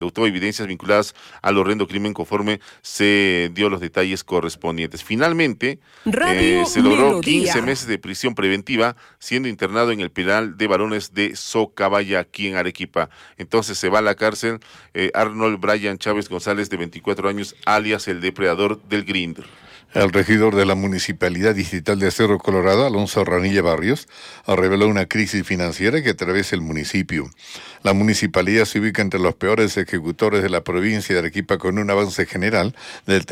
incautó evidencias vinculadas al horrendo crimen conforme se dio los detalles correspondientes. Finalmente, Radio se logró Melodía. 15 meses de prisión preventiva, siendo internado en el penal de varones de Socabaya, aquí en Arequipa. Entonces se va a la cárcel Arnold Brian Chávez González, de 24 años, alias el depredador del Grindr. El regidor de la Municipalidad Distrital de Cerro Colorado, Alonso Ranilla Barrios, reveló una crisis financiera que atraviesa el municipio. La municipalidad se ubica entre los peores ejecutores de la provincia de Arequipa, con un avance general del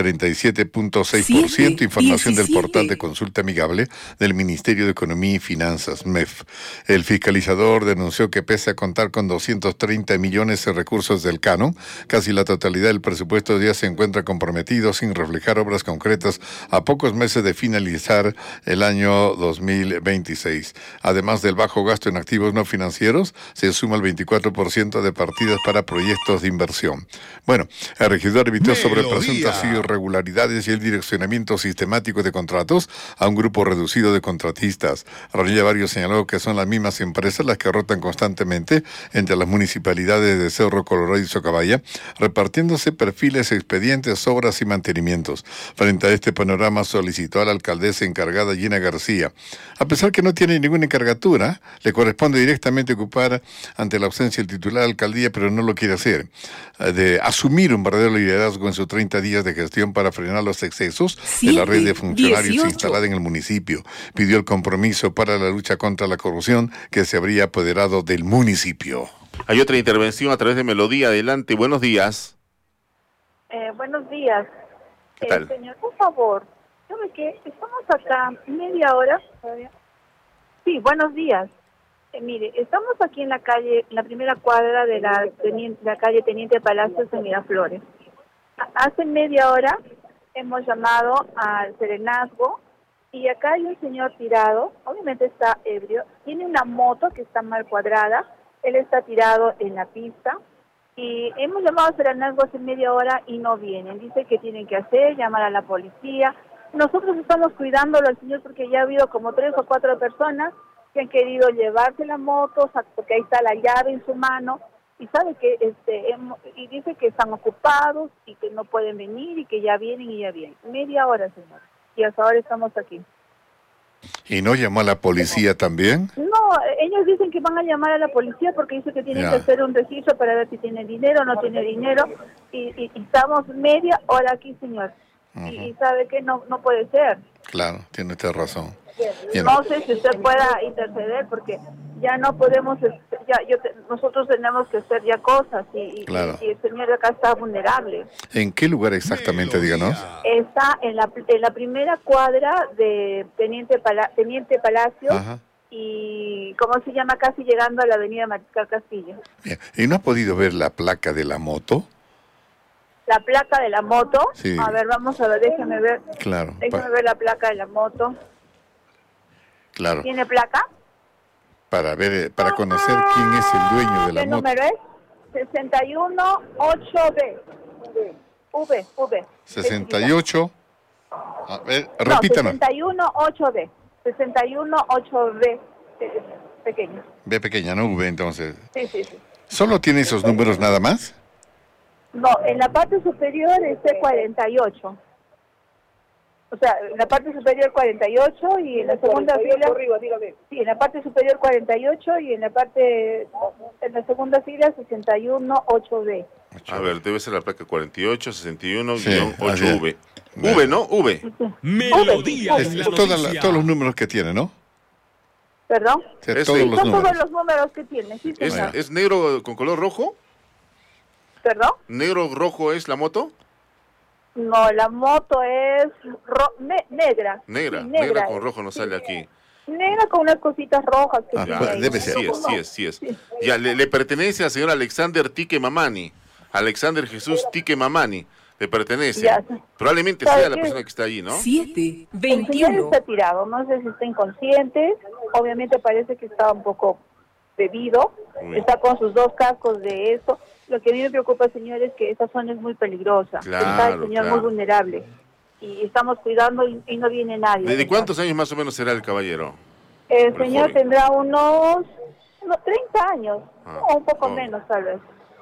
37.6%, información del portal de consulta amigable del Ministerio de Economía y Finanzas, MEF. El fiscalizador denunció que pese a contar con 230 millones de recursos del canon, casi la totalidad del presupuesto ya se encuentra comprometido sin reflejar obras concretas a pocos meses de finalizar el año 2026. Además del bajo gasto en activos no financieros, se suma el 24% de partidas para proyectos de inversión. Bueno, el regidor emitió sobre presuntas irregularidades y el direccionamiento sistemático de contratos a un grupo reducido de contratistas. Ranilla Barrios señaló que son las mismas empresas las que rotan constantemente entre las municipalidades de Cerro Colorado y Socabaya, repartiéndose perfiles, expedientes, obras y mantenimientos. Frente a este panorama, solicitó a la alcaldesa encargada, Gina García. A pesar que no tiene ninguna encargatura, le corresponde directamente ocupar, ante la ausencia del titular de la alcaldía, pero no lo quiere hacer, de asumir un verdadero liderazgo en sus 30 días de gestión para frenar los excesos de la red de funcionarios instalada en el municipio. Pidió el compromiso para la lucha contra la corrupción que se habría apoderado del municipio. Hay otra intervención a través de Melodía. Adelante, buenos días. Buenos días. ¿Qué tal? Señor, por favor, ¿sabe qué? Estamos acá media hora. Sí, buenos días. Mire, estamos aquí en la calle, en la primera cuadra de la calle Teniente Palacios en Miraflores. Hace media hora hemos llamado al serenazgo y acá hay un señor tirado, obviamente está ebrio, tiene una moto que está mal cuadrada, él está tirado en la pista. Y hemos llamado a serenazgo hace media hora y no vienen. Dice que tienen que hacer, llamar a la policía. Nosotros estamos cuidándolo al señor porque ya ha habido como 3 o 4 personas que han querido llevarse la moto, porque ahí está la llave en su mano, y sabe que y dice que están ocupados y que no pueden venir y que ya vienen y ya vienen. Media hora, señor. Y hasta ahora estamos aquí. ¿Y no llamó a la policía también? No, ellos dicen que van a llamar a la policía porque dice que tienen que hacer un registro para ver si tiene dinero o no tiene dinero. Y estamos media hora aquí, señor. Y sabe que no puede ser. Claro, tiene usted razón. No sé si usted pueda interceder porque ya no podemos, nosotros tenemos que hacer ya cosas y el señor de acá está vulnerable. ¿En qué lugar exactamente, díganos? Está en la primera cuadra de Teniente Palacios. Ajá. Y ¿cómo se llama? Casi llegando a la avenida Mariscal Castillo. Bien. ¿Y no ha podido ver la placa de la moto? La placa de la moto. Sí. A ver, vamos a ver, déjame ver. Claro. Déjame ver la placa de la moto. Claro. ¿Tiene placa? Para ver, para conocer quién es el dueño de la moto. ¿Qué número es? 618B. V. 68. A ver, repítanos. 618B. 618B. Pequeño. B pequeña, ¿no? V, entonces. Sí. ¿Solo tiene esos números nada más? No, en la parte superior es C48. O sea, en la parte superior 48 y en la segunda fila... Sí, en la parte superior 48 y en la segunda fila 618B. A ver, debe ser la placa 48, 61, Sí, 8V. V, ¿no? V. Melodía. Todos los números que tiene, ¿no? ¿Perdón? O sea, Ese. todos los Son números. todos los números que tiene, sí, señor. ¿Es negro con color rojo? ¿Perdón? ¿Negro rojo es la moto? No, la moto es negra. Negra. Sí, Negra con rojo no sale aquí. Negra con unas cositas rojas que tiene pues ahí. debe ser. Sí es. Ya, le pertenece al señor Alexander Tique Mamani. Alexander Jesús Tique Mamani. Le pertenece. Ya. Probablemente ¿Sabe sea la qué? persona que está allí, ¿no? 7, El señor 21. está tirado, no sé si está inconsciente, obviamente parece que está un poco bebido, está con sus 2 cascos de eso. Lo que a mí me preocupa, señor, es que esa zona es muy peligrosa, está el señor muy vulnerable y estamos cuidando y no viene nadie. ¿De cuántos años más o menos será el caballero? El señor tendrá unos 30 años, o un poco menos tal vez.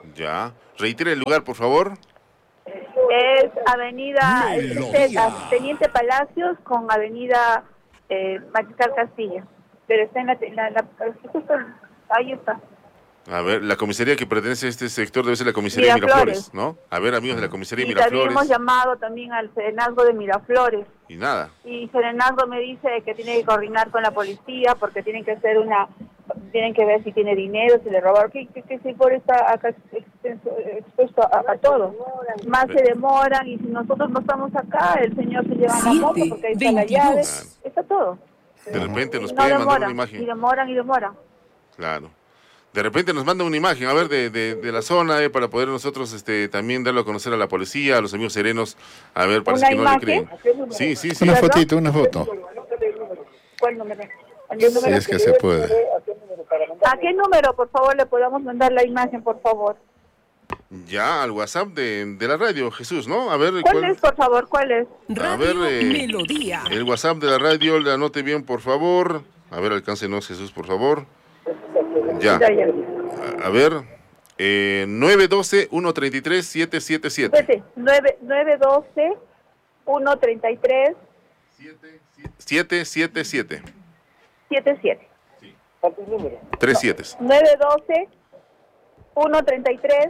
Ya. Reitera el lugar, por favor. Es Avenida Melodía. Teniente Palacios con Avenida Mariscal Castilla. Pero está en justo ahí está. A ver, la comisaría que pertenece a este sector debe ser la comisaría de Miraflores. Miraflores, ¿no? A ver, amigos de la comisaría de Y también hemos Miraflores. llamado también al serenazgo de Miraflores. Y nada. Y serenazgo me dice que tiene que coordinar con la policía porque tienen que hacer tienen que ver si tiene dinero, si le robaron, que si por está acá expuesto a todo. Más se demoran y si nosotros no estamos acá, el señor se lleva la moto porque ahí está la 7:22. llave, está todo. De repente nos Y puede mandar una demoran, imagen. y demoran. Claro. De repente nos manda una imagen, a ver, de la zona, para poder nosotros también darlo a conocer a la policía, a los amigos serenos. A ver, parece ¿Una que no le imagen? creen. Sí, sí, sí. Una ¿Verdad? fotito, una foto. ¿Cuál número? Si es que se puede. ¿A qué número, por favor, le podamos mandar la imagen, por favor? Ya, al WhatsApp de la radio, Jesús, ¿no? A ver, ¿Cuál es, por favor? ¿Cuál es? Radio ver, Melodía. el WhatsApp de la radio, le anote bien, por favor. A ver, alcáncenos, Jesús, por favor. Ya. Ya, ya. A ver, 912-133-777. Espérate, 912-133-77. 777. 3 7. 912-133.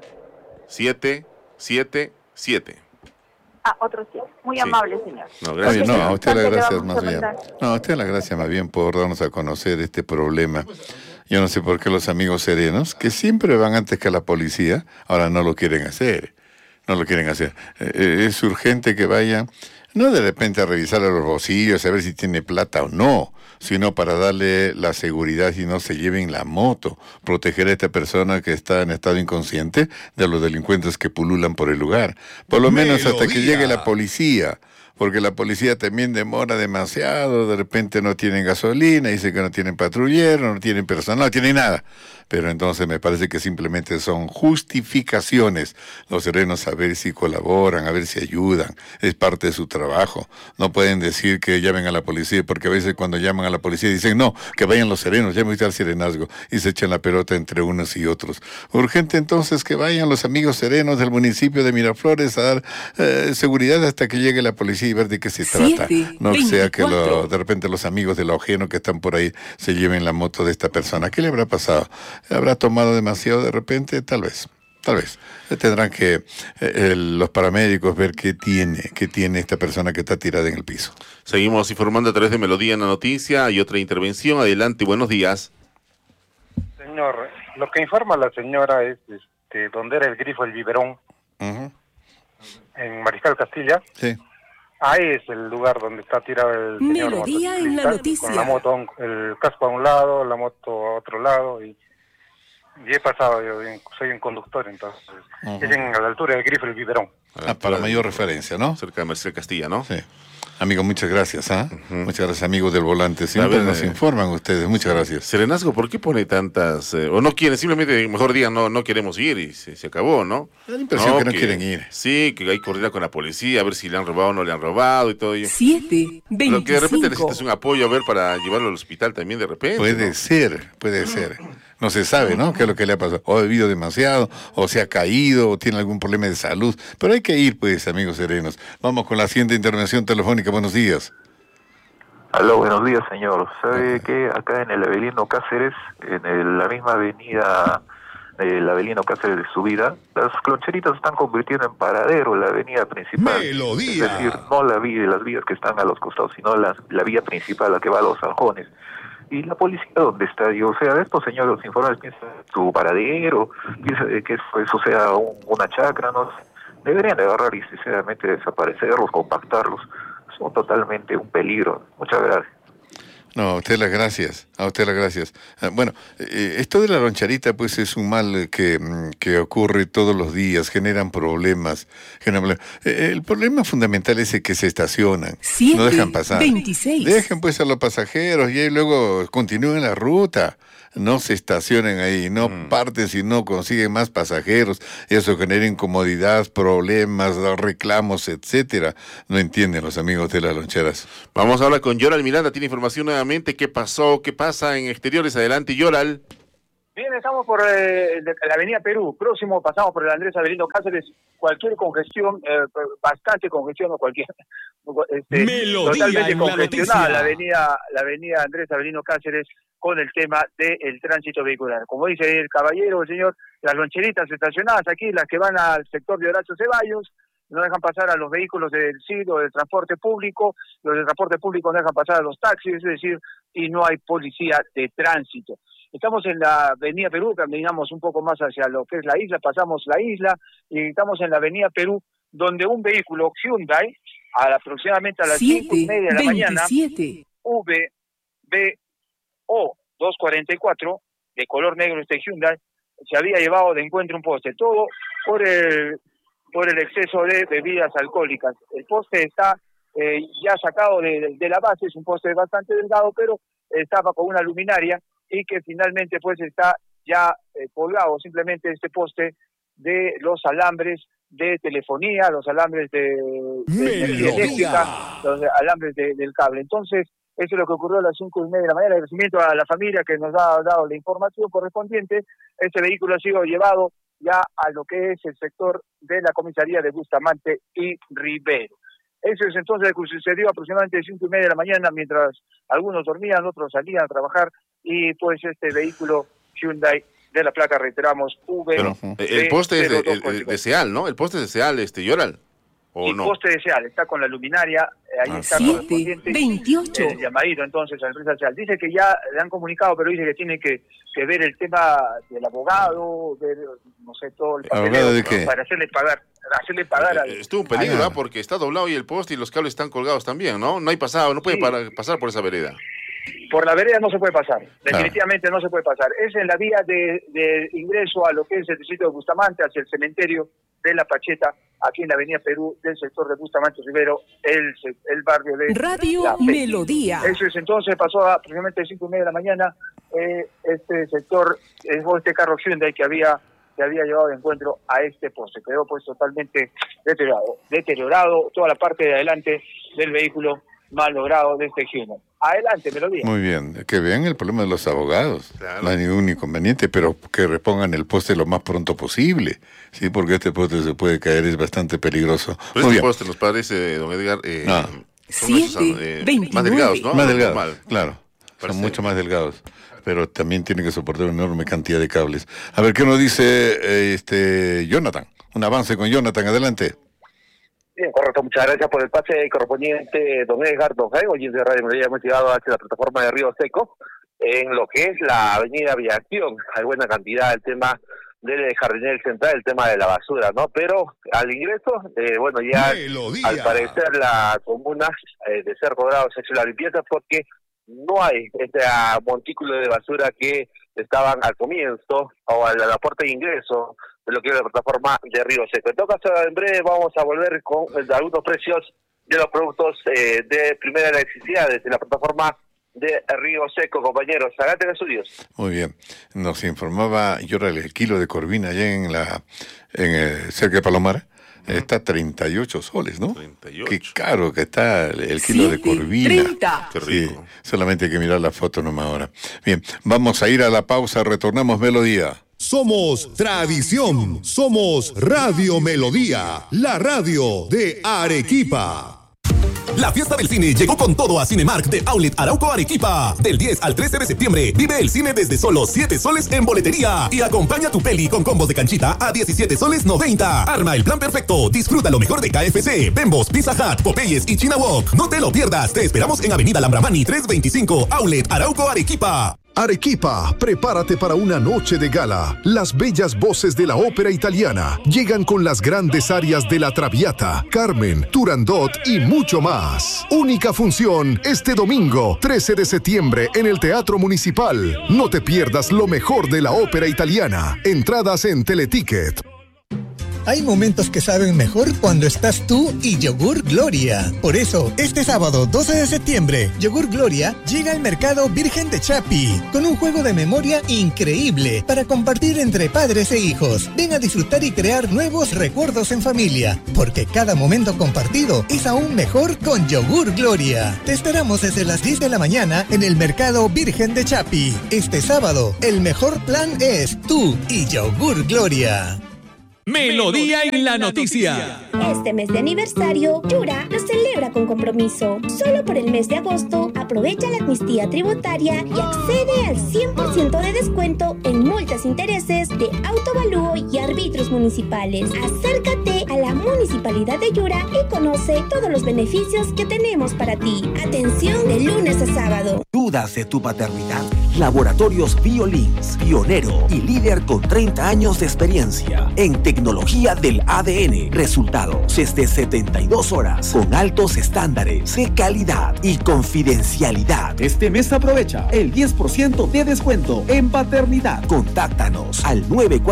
777. Otro 7. Muy Sí. amable, señor. No, Oye, gracias. no, a usted Bastante las le gracias vamos más a bien. mandar. No, a usted las gracias más bien por darnos a conocer este problema. Yo no sé por qué los amigos serenos, que siempre van antes que la policía, ahora no lo quieren hacer. No lo quieren hacer. Es urgente que vayan, no de repente a revisar los bolsillos, a ver si tiene plata o no, sino para darle la seguridad y no se lleven la moto, proteger a esta persona que está en estado inconsciente de los delincuentes que pululan por el lugar. Por lo menos hasta que llegue la policía, porque la policía también demora demasiado, de repente no tienen gasolina, dice que no tienen patrullero, no tienen personal, no tienen nada. Pero entonces me parece que simplemente son justificaciones. Los serenos a ver si colaboran, a ver si ayudan. Es parte de su trabajo. No pueden decir que llamen a la policía, porque a veces cuando llaman a la policía dicen, no, que vayan los serenos, llamen al serenazgo, y se echan la pelota entre unos y otros. Urgente entonces que vayan los amigos serenos del municipio de Miraflores a dar seguridad hasta que llegue la policía y ver de qué se trata. 7:24. No sea que de repente los amigos de lo ajeno que están por ahí se lleven la moto de esta persona. ¿Qué le habrá pasado? ¿Habrá tomado demasiado de repente? Tal vez. Tendrán que los paramédicos ver qué tiene esta persona que está tirada en el piso. Seguimos informando a través de Melodía en la noticia. Hay otra intervención. Adelante, buenos días. Señor, lo que informa la señora es donde era el grifo El Biberón, Ujú. en Mariscal Castilla. Sí. Ahí es el lugar donde está tirado el señor Melodía en la motociclista, noticia. con la moto, el casco a un lado, la moto a otro lado, y he pasado, soy un conductor, entonces, es a la altura del grifo El Biberón. Para mayor referencia, ¿no? Cerca de Marcel Castilla, ¿no? Sí. Amigo, muchas gracias. Muchas gracias, amigos del volante. Siempre A ver, nos informan ustedes. Muchas gracias. Serenazgo, ¿por qué pone tantas? O no quieren, simplemente, mejor digan, no queremos ir y se acabó, ¿no? Da la impresión que no quieren ir. Sí, que hay que coordinar con la policía, a ver si le han robado o no le han robado y todo ello. 7:25. Lo que de repente necesitas un apoyo, a ver, para llevarlo al hospital también de repente. Puede ¿no? ser. No se sabe, ¿no? ¿Qué es lo que le ha pasado? O ha bebido demasiado, o se ha caído, o tiene algún problema de salud. Pero hay que ir, pues, amigos serenos. Vamos con la siguiente intervención telefónica. Buenos días. Aló, buenos días, señor. ¿Sabe que acá en el Avelino Cáceres, la misma avenida, el Avelino Cáceres de subida, las cloncheritas se están convirtiendo en paradero, la avenida principal? Melodía. Es decir, no las vías que están a los costados, sino la vía principal, la que va a los Saljones. ¿Y la policía dónde está? Y, o sea, estos señores, los informes piensan en su paradero, piensan que eso sea una chacra, ¿no? Deberían de agarrar y sinceramente desaparecerlos, compactarlos. Son totalmente un peligro. Muchas gracias. No, a usted las gracias. Bueno, esto de la loncherita pues es un mal que ocurre todos los días, generan problemas. El problema fundamental es el que se estacionan, no dejan pasar. 7:26. Dejen pues a los pasajeros y ahí luego continúen la ruta. No se estacionen ahí, no parten si no consiguen más pasajeros. Eso genera incomodidad, problemas, reclamos, etcétera. No entienden los amigos de las loncheras. Vamos ahora con Yoral Miranda, tiene información nuevamente. ¿Qué pasó? ¿Qué pasa en exteriores? Adelante, Yoral. Bien, estamos por la avenida Perú, próximo pasamos por el Andrés Avelino Cáceres, cualquier congestión, bastante congestión o cualquier... totalmente congestionada la avenida Andrés Avelino Cáceres con el tema del tránsito vehicular. Como dice el caballero, el señor, las loncheritas estacionadas aquí, las que van al sector de Horacio Ceballos, no dejan pasar a los vehículos del CID o del transporte público, los del transporte público no dejan pasar a los taxis, es decir, y no hay policía de tránsito. Estamos en la avenida Perú, caminamos un poco más hacia lo que es la isla, pasamos la isla y estamos en la avenida Perú, donde un vehículo Hyundai, aproximadamente a las 5:30 de la mañana, VBO 244, de color negro este Hyundai, se había llevado de encuentro un poste, todo por el exceso de bebidas alcohólicas. El poste está ya sacado de la base, es un poste bastante delgado, pero estaba con una luminaria y que finalmente pues está ya colgado simplemente este poste de los alambres de telefonía, los alambres de energía eléctrica, los alambres del cable. Entonces, eso es lo que ocurrió a las 5:30 de la mañana. Agradecimiento a la familia que nos ha dado la información correspondiente. Este vehículo ha sido llevado ya a lo que es el sector de la comisaría de Bustamante y Rivero. Eso es entonces lo que sucedió aproximadamente a las 5:30 de la mañana, mientras algunos dormían, otros salían a trabajar, y pues este vehículo Hyundai de la placa, reiteramos, el poste es de SEAL, ¿no? El poste es de SEAL, Yoral, ¿o el no? poste de SEAL, está con la luminaria, ahí está correspondiente 28. El llamadito entonces a la empresa SEAL. Dice que ya le han comunicado, pero dice que tiene que ver el tema del abogado, ver, no sé, todo el papeleo, ¿de qué? para hacerle pagar estuvo un peligro, porque está doblado y el poste y los cables están colgados también, ¿no? No hay pasado, no puede pasar por esa vereda. Por la vereda no se puede pasar, definitivamente no se puede pasar. Es en la vía de ingreso a lo que es el distrito de Bustamante, hacia el cementerio de La Pacheta, aquí en la avenida Perú, del sector de Bustamante Rivero, el barrio de Radio Melodía. Eso es, entonces pasó aproximadamente 5:30 de la mañana, este sector, este carro Hyundai que había llevado de encuentro a este poste, quedó pues totalmente deteriorado, toda la parte de adelante del vehículo malogrado de este Hyundai. Adelante, Melodía. Muy bien, que vean el problema de los abogados. Claro. No hay ningún inconveniente, pero que repongan el poste lo más pronto posible, sí, porque este poste se puede caer, es bastante peligroso. Pero este poste nos parece, don Edgar, son más delgados, ¿no? Más delgados, claro. Son mucho más delgados, pero también tienen que soportar una enorme cantidad de cables. A ver, ¿qué nos dice Jonathan? Un avance con Jonathan, adelante. Bien, correcto, muchas gracias por el pase correspondiente, don Edgar, don Jaime, oyentes de Radio Melodía. Hemos llegado hacia la plataforma de Río Seco, en lo que es la avenida Aviación. Hay buena cantidad del tema del Jardinel Central, el tema de la basura, ¿no? Pero al ingreso, bueno, ya Melodía. Al parecer la comuna de Cerro Dorado se ha hecho la limpieza porque no hay este montículo de basura que estaban al comienzo o a la puerta de ingreso de lo que es la plataforma de Río Seco. En todo caso, en breve vamos a volver con algunos precios de los productos de primera necesidad desde la plataforma de Río Seco, compañeros. Adelante, estudios. Muy bien. Nos informaba Yoral, el kilo de corvina allá cerca de Palomar. Está 38 soles, ¿no? 38. Qué caro que está el kilo de corvina. 30. Qué rico. Sí, solamente hay que mirar la foto nomás ahora. Bien, vamos a ir a la pausa, retornamos Melodía. Somos tradición, somos Radio Melodía, la radio de Arequipa. La fiesta del cine llegó con todo a Cinemark de Outlet Arauco Arequipa. Del 10 al 13 de septiembre, vive el cine desde solo 7 soles en boletería. Y acompaña tu peli con combos de canchita a 17 soles 90. Arma el plan perfecto. Disfruta lo mejor de KFC, Bembos, Pizza Hut, Popeyes y China Walk. No te lo pierdas. Te esperamos en Avenida Lambramani 325, Outlet Arauco Arequipa. Arequipa, prepárate para una noche de gala. Las bellas voces de la ópera italiana llegan con las grandes arias de La Traviata, Carmen, Turandot y mucho más. Única función este domingo, 13 de septiembre en el Teatro Municipal. No te pierdas lo mejor de la ópera italiana. Entradas en Teleticket. Hay momentos que saben mejor cuando estás tú y Yogur Gloria. Por eso, este sábado 12 de septiembre, Yogur Gloria llega al mercado Virgen de Chapi con un juego de memoria increíble para compartir entre padres e hijos. Ven a disfrutar y crear nuevos recuerdos en familia, porque cada momento compartido es aún mejor con Yogur Gloria. Te esperamos desde las 10 de la mañana en el mercado Virgen de Chapi. Este sábado, el mejor plan es tú y Yogur Gloria. Melodía en la noticia. Este mes de aniversario, Yura lo celebra con compromiso. Solo por el mes de agosto, aprovecha la amnistía tributaria y accede al 100% de descuento en multas e intereses de autovalúo y árbitros municipales. Acércate a la Municipalidad de Yura y conoce todos los beneficios que tenemos para ti. Atención de lunes a sábado. ¿Dudas de tu paternidad? Laboratorios BioLinks, pionero y líder con 30 años de experiencia en tecnología del ADN. Resultados desde 72 horas con altos estándares de calidad y confidencialidad. Este mes aprovecha el 10% de descuento en paternidad. Contáctanos al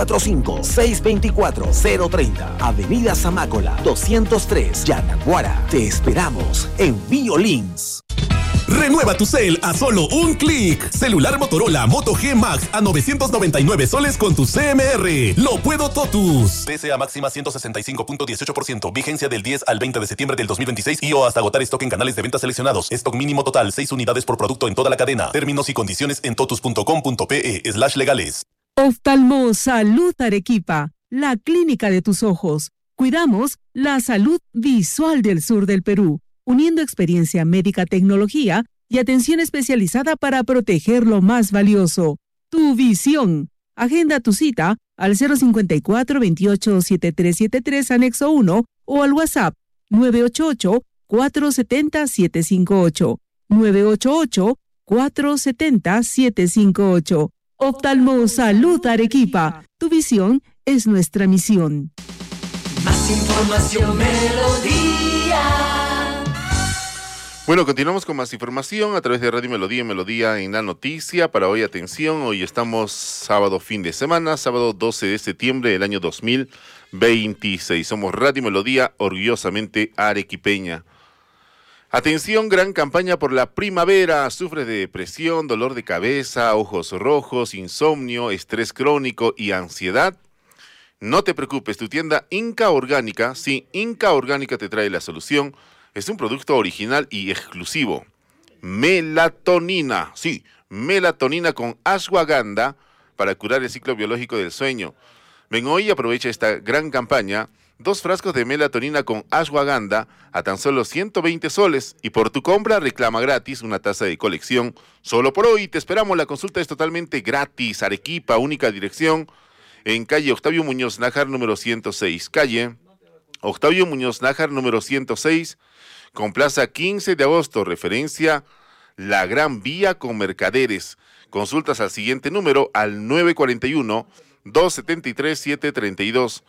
945-624-030, Avenida Zamácola, 203, Yanaguara. Te esperamos en BioLinks. Renueva tu cel a solo un clic. Celular Motorola Moto G Max a 999 soles con tu CMR. Lo puedo totus. PSA máxima 165.18%. Vigencia del 10 al 20 de septiembre del 2026 y o hasta agotar stock en canales de venta seleccionados. Stock mínimo total 6 unidades por producto en toda la cadena. Términos y condiciones en totus.com.pe/legales. Oftalmo Salud Arequipa, la clínica de tus ojos. Cuidamos la salud visual del sur del Perú, uniendo experiencia médica, tecnología y atención especializada para proteger lo más valioso, tu visión. Agenda tu cita al 054-28-7373 anexo 1 o al WhatsApp 988-470-758, 988-470-758. Oftalmo Salud Arequipa, tu visión es nuestra misión. Más información, Melodía. Bueno, continuamos con más información a través de Radio Melodía y Melodía en la noticia. Para hoy, atención, hoy estamos sábado fin de semana, sábado 12 de septiembre del año 2026. Somos Radio Melodía, orgullosamente arequipeña. Atención, gran campaña por la primavera. ¿Sufres de depresión, dolor de cabeza, ojos rojos, insomnio, estrés crónico y ansiedad? No te preocupes, tu tienda Inca Orgánica, sí, Inca Orgánica te trae la solución. Es un producto original y exclusivo. Melatonina, sí, melatonina con ashwagandha para curar el ciclo biológico del sueño. Ven hoy y aprovecha esta gran campaña. 2 frascos de melatonina con ashwagandha a tan solo 120 soles. Y por tu compra reclama gratis una taza de colección. Solo por hoy te esperamos. La consulta es totalmente gratis. Arequipa, única dirección en calle Octavio Muñoz Nájar número 106. Calle Octavio Muñoz Nájar número 106. Con Plaza 15 de agosto, referencia La Gran Vía con Mercaderes. Consultas al siguiente número al 941-273-732.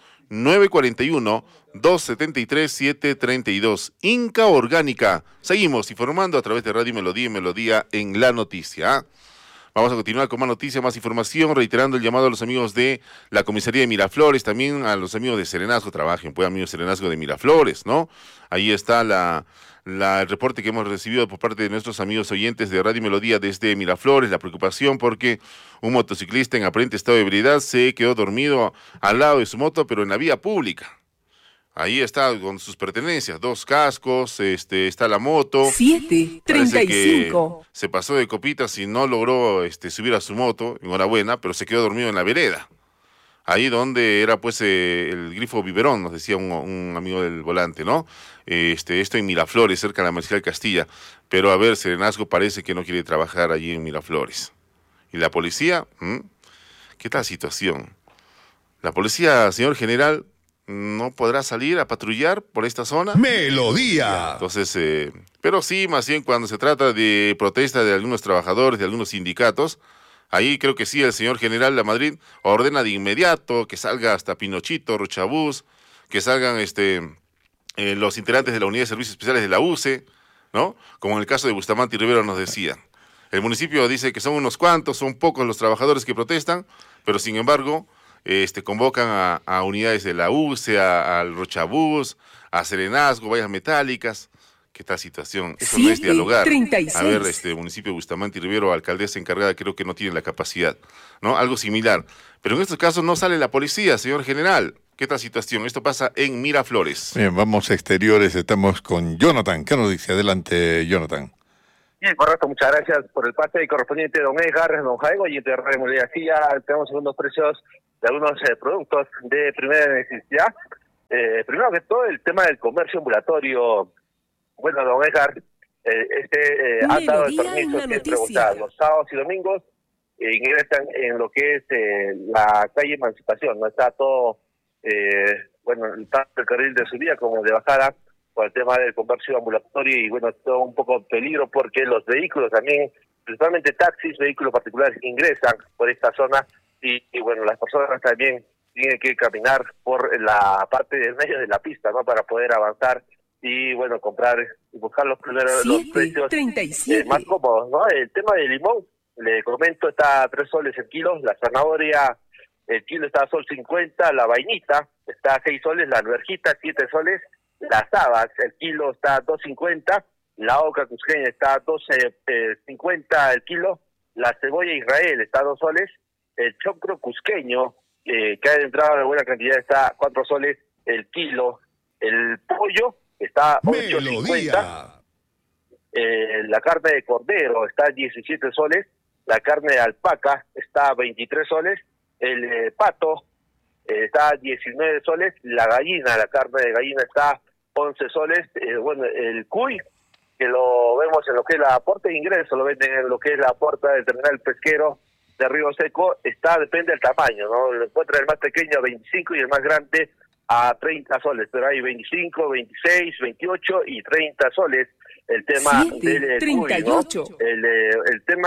941-273-732. Inca Orgánica. Seguimos informando a través de Radio Melodía y Melodía en la noticia. Vamos a continuar con más noticias, más información, reiterando el llamado a los amigos de la comisaría de Miraflores, también a los amigos de Serenazgo. Trabajen, pues, amigos de Serenazgo de Miraflores, ¿no? Ahí está el reporte que hemos recibido por parte de nuestros amigos oyentes de Radio Melodía desde Miraflores, la preocupación porque un motociclista en aparente estado de ebriedad se quedó dormido al lado de su moto, pero en la vía pública. Ahí está con sus pertenencias, 2 cascos, está la moto. 7:35. Se pasó de copitas y no logró subir a su moto, enhorabuena, pero se quedó dormido en la vereda. Ahí donde era pues el grifo biberón, nos decía un amigo del volante, ¿no? Esto en Miraflores, cerca de la Marcial Castilla. Pero a ver, Serenazgo parece que no quiere trabajar allí en Miraflores. ¿Y la policía? ¿Qué tal situación? La policía, señor general, no podrá salir a patrullar por esta zona. Melodía. Entonces, pero sí, más bien cuando se trata de protesta de algunos trabajadores, de algunos sindicatos, ahí creo que sí, el señor general de Madrid ordena de inmediato que salga hasta Pinochito, Rochabús, que salgan los integrantes de la Unidad de Servicios Especiales de la UCE, ¿no? Como en el caso de Bustamante y Rivero nos decía. El municipio dice que son unos cuantos, son pocos los trabajadores que protestan, pero sin embargo, convocan a unidades de la UCE, al Rochabús, a Serenazgo, vallas metálicas. ¿Qué tal situación? Eso no es dialogar. 36. A ver, municipio de Bustamante y Rivero, alcaldesa encargada, creo que no tiene la capacidad, ¿no? Algo similar. Pero en estos casos no sale la policía, señor general. ¿Qué tal situación? Esto pasa en Miraflores. Bien, vamos a exteriores, estamos con Jonathan. ¿Qué nos dice? Adelante, Jonathan. Bien, correcto, muchas gracias por el pase correspondiente don Edgar, don Jaigo, y de Radio Melodía. Sí, ya tenemos algunos precios de algunos productos de primera necesidad. Primero que todo, el tema del comercio ambulatorio. Bueno, don Edgar, ha dado el permiso siempre, los sábados y domingos ingresan en lo que es la calle Emancipación, no está todo, tanto el carril de subida como de bajada por el tema del comercio ambulatorio y bueno, todo un poco peligro porque los vehículos también, principalmente taxis, vehículos particulares ingresan por esta zona y bueno, las personas también tienen que caminar por la parte del medio de la pista, ¿no? Para poder avanzar y bueno, comprar y buscar los primeros los precios más cómodos, ¿no? El tema del limón, le comento, está a 3 soles el kilo, la zanahoria, el kilo está a $1.50, la vainita está a 6 soles, la alverjita 7 soles, las habas, el kilo está a $2.50, la oca cusqueña está a $12.50 el kilo, la cebolla Israel está a 2 soles, el choclo cusqueño, que ha entrado en buena cantidad, está a 4 soles el kilo, el pollo está a 8.50, la carne de cordero está a 17 soles, la carne de alpaca está a 23 soles, el pato está a 19 soles, la gallina, la carne de gallina está a 11 soles, el cuy, que lo vemos en lo que es la puerta de ingreso, lo venden en lo que es la puerta del terminal pesquero de Río Seco, depende del tamaño, ¿no? Lo encuentra el más pequeño a 25 y el más grande a 30 soles, pero hay 25, 26, 28 y 30 soles. El tema del 38. Cuy, ¿no? El tema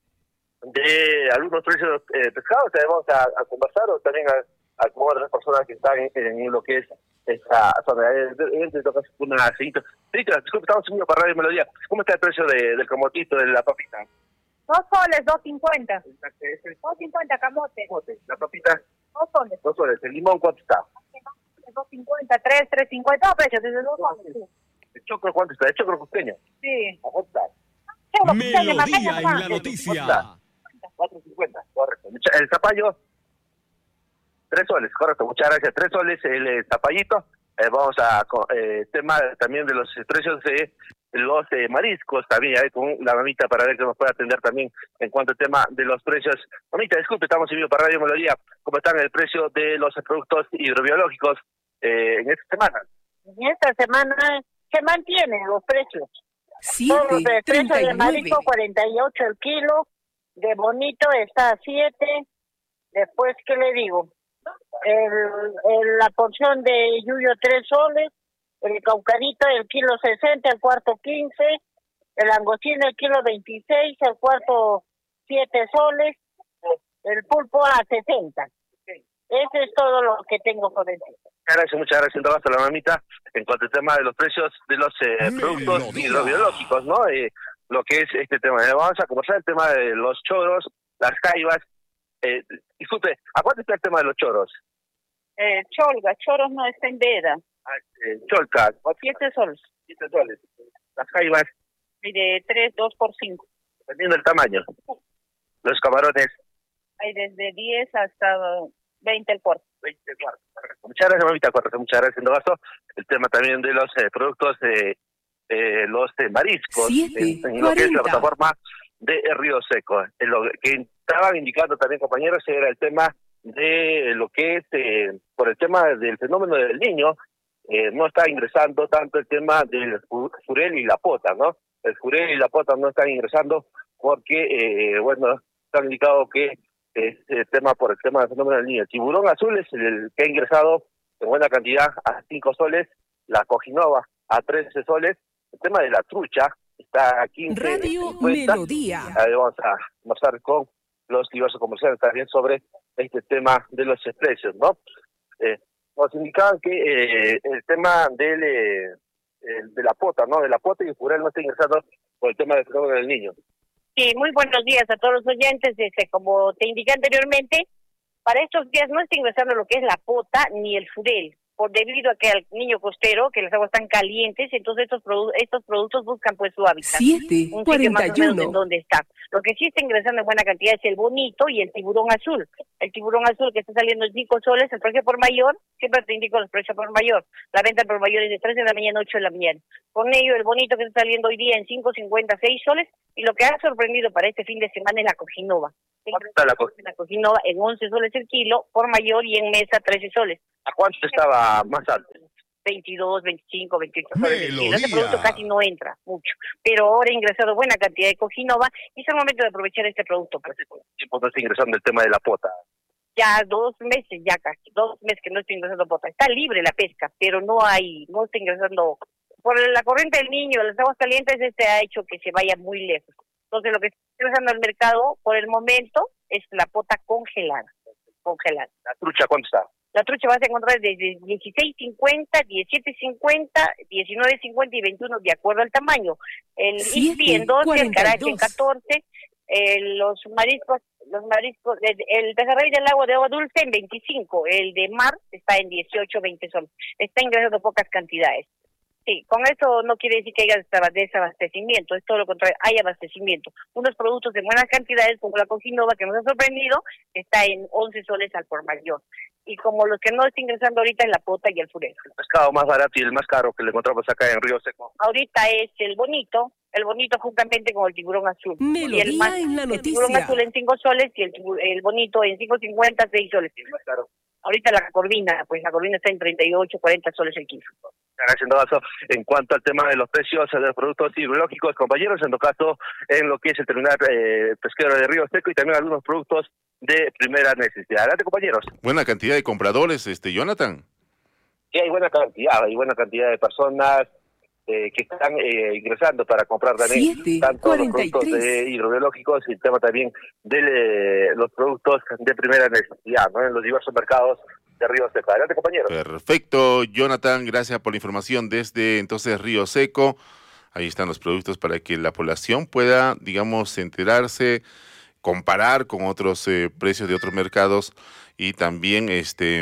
de algunos precios pescados, que vamos a conversar, o también a acomodar a las personas que están en lo que es esta zona. Una cita, disculpe, estamos subiendo para Radio Melodía. ¿Cómo está el precio del camotito, de la papita? 2 soles, 2.50. 2.50 camote. La papita. 2 soles. 2 soles. ¿El limón cuánto está? 2.50, 3, 3.50. No, precios desde 2 soles. ¿El choclo cuánto está? ¿El choclo costeño? Sí. ¿Cómo está? Melodía en la noticia. 4.50, correcto. El zapallo, 3 soles, correcto. Muchas gracias. 3 soles el zapallito. Vamos a tema también de los precios de los mariscos también, con la mamita para ver que nos puede atender también en cuanto al tema de los precios. Mamita, disculpe, estamos en vivo para Radio Melodía. ¿Cómo están el precio de los productos hidrobiológicos en esta semana? En esta semana se mantienen los precios. Todos los precios de marisco 48 el kilo, de bonito está a 7. Después, ¿qué le digo? La porción de yuyo 3 soles, el caucarito el kilo 60, el cuarto 15, el langostino el kilo 26, el cuarto 7 soles, el pulpo a 60. Ese es todo lo que tengo por decir. Muchas gracias, entonces, a la mamita. En cuanto al tema de los precios de los productos hidrobiológicos, ¿no? Lo que es este tema. Vamos a conversar el tema de los choros, las caibas. Disculpe, ¿a cuánto está el tema de los choros? Choros no está en veda. Cholca. 7 soles. 7 soles. Las caibas. Mire, 3, 2 por 5. Dependiendo del tamaño. Los camarones. Hay desde 10 hasta 20 el cuarto. 20 el cuarto. Muchas gracias, mamita. Muchas gracias, Novazo. El tema también de los productos los mariscos en lo que es la plataforma de Río Seco. Lo que estaban indicando también, compañeros, era el tema de lo que es por el tema del fenómeno del Niño. No está ingresando tanto el tema del jurel y la pota, ¿no? El jurel y la pota no están ingresando porque, está indicado que el tema por el tema del fenómeno del Niño. El tiburón azul es el que ha ingresado en buena cantidad a 5 soles, la cojinova a 13 soles, el tema de la trucha está a 15. Radio 50. Melodía. Vamos a conversar con los diversos comerciantes también sobre este tema de los precios, ¿no? Nos indicaban que el tema de la pota, ¿no? De la pota y el jurel no está ingresando por el tema del fenómeno del Niño. Sí, muy buenos días a todos los oyentes. Como te indiqué anteriormente, Para estos días no está ingresando lo que es la pota ni el furel, debido a que al niño costero, que las aguas están calientes, entonces estos productos buscan pues su hábitat. 7:41. Un sitio más o menos en donde está. Lo que sí está ingresando en buena cantidad es el bonito y el tiburón azul. El tiburón azul que está saliendo en 5 soles, el precio por mayor, siempre te indico los precios por mayor. La venta por mayor es de 3 de la mañana a 8 de la mañana. Con ello, el bonito que está saliendo hoy día en 5.50, 6 soles, y lo que ha sorprendido para este fin de semana es la cojinova. La cojinova en 11 soles el kilo, por mayor, y en mesa 13 soles. ¿A cuánto estaba más alto? 22, 25, 28 soles el kilo. Este producto casi no entra mucho, pero ahora ha ingresado buena cantidad de cojinova y es el momento de aprovechar este producto. ¿Qué tiempo está ingresando el tema de la pota? Ya 2 meses, ya casi 2 meses que no está ingresando pota. Está libre la pesca, pero no está ingresando. Por la corriente del Niño, las aguas calientes, ha hecho que se vaya muy lejos. Entonces lo que está ingresando al mercado por el momento es la pota congelada. ¿La trucha cuánto está? La trucha vas a encontrar desde 16.50, 17.50, 19.50 y 21 de acuerdo al tamaño. El ispi en 12, el carache en 14, los mariscos, el pejerrey del agua de agua dulce en 25, el de mar está en 18, 20 soles. Está ingresando pocas cantidades. Sí, con eso no quiere decir que haya desabastecimiento, es todo lo contrario, hay abastecimiento. Unos productos de buenas cantidades, como la cojinova, que nos ha sorprendido, está en 11 soles al por mayor. Y como los que no están ingresando ahorita es la pota y el furel. El pescado más barato y el más caro que le encontramos acá en Río Seco. Ahorita es el bonito juntamente con el tiburón azul. Melodía y el tiburón azul en 5 soles y el bonito en 5.50, 6 soles. ¿Y el más caro? Ahorita la corvina está en 38, 40 soles el kilo. Gracias, Novazo. En cuanto al tema de los precios de los productos hidrológicos, compañeros, en todo caso, en lo que es el terminal pesquero de Río Seco y también algunos productos de primera necesidad. Adelante, compañeros. Buena cantidad de compradores, Jonathan. Sí, hay buena cantidad de personas que están ingresando para comprar también tanto los productos hidrobiológicos y el tema también de los productos de primera necesidad, ¿no? En los diversos mercados de Río Seco. Adelante, compañero. Perfecto, Jonathan, gracias por la información desde entonces Río Seco. Ahí están los productos para que la población pueda, digamos, enterarse, comparar con otros precios de otros mercados y también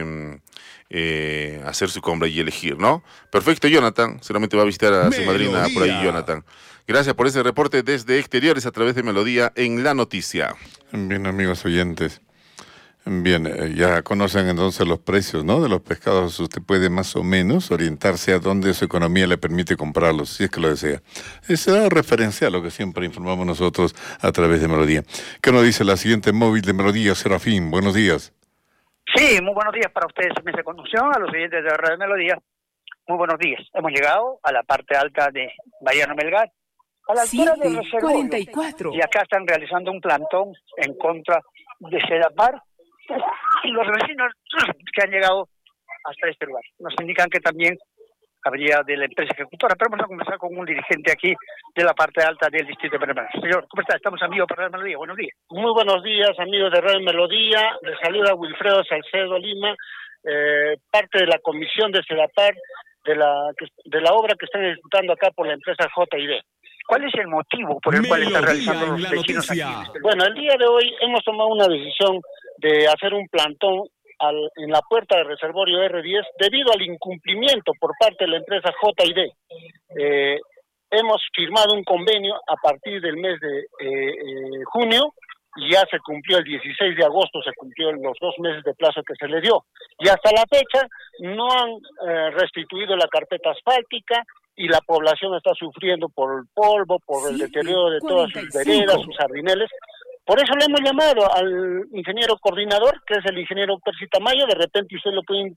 hacer su compra y elegir, ¿no? Perfecto, Jonathan. Seguramente va a visitar a su madrina por ahí, Jonathan. Gracias por ese reporte desde Exteriores a través de Melodía en La Noticia. Bien, amigos oyentes. Bien, ya conocen entonces los precios, ¿no? De los pescados. Usted puede más o menos orientarse a dónde su economía le permite comprarlos, si es que lo desea. Se da referencia a lo que siempre informamos nosotros a través de Melodía. ¿Qué nos dice la siguiente móvil de Melodía, Serafín? Buenos días. Sí, muy buenos días para ustedes, mesa de conducción, a los oyentes de Radio Melodía. Muy buenos días. Hemos llegado a la parte alta de Mariano Melgar, a la altura del reservorio. 44. Y acá están realizando un plantón en contra de Sedapar y los vecinos que han llegado hasta este lugar. Nos indican que también habría de la empresa ejecutora, pero vamos a conversar con un dirigente aquí de la parte alta del distrito de Panamá. Señor, ¿cómo está? Estamos amigos para Radio Melodía. Buenos días. Muy buenos días, amigos de Radio Melodía. Les saluda Wilfredo Salcedo Lima, parte de la comisión de Sedapar, de la obra que están ejecutando acá por la empresa JID. ¿Cuál es el motivo por el cual están realizando los vecinos aquí? Bueno, el día de hoy hemos tomado una decisión de hacer un plantón en la puerta del reservorio R10 debido al incumplimiento por parte de la empresa JID. Hemos firmado un convenio a partir del mes de junio y ya se cumplió el 16 de agosto, se cumplió los 2 meses de plazo que se le dio. Y hasta la fecha no han restituido la carpeta asfáltica y la población está sufriendo por el polvo, por el deterioro de todas sus veredas, sus jardineles. Por eso le hemos llamado al ingeniero coordinador, que es el ingeniero Percy Tamayo. De repente usted lo puede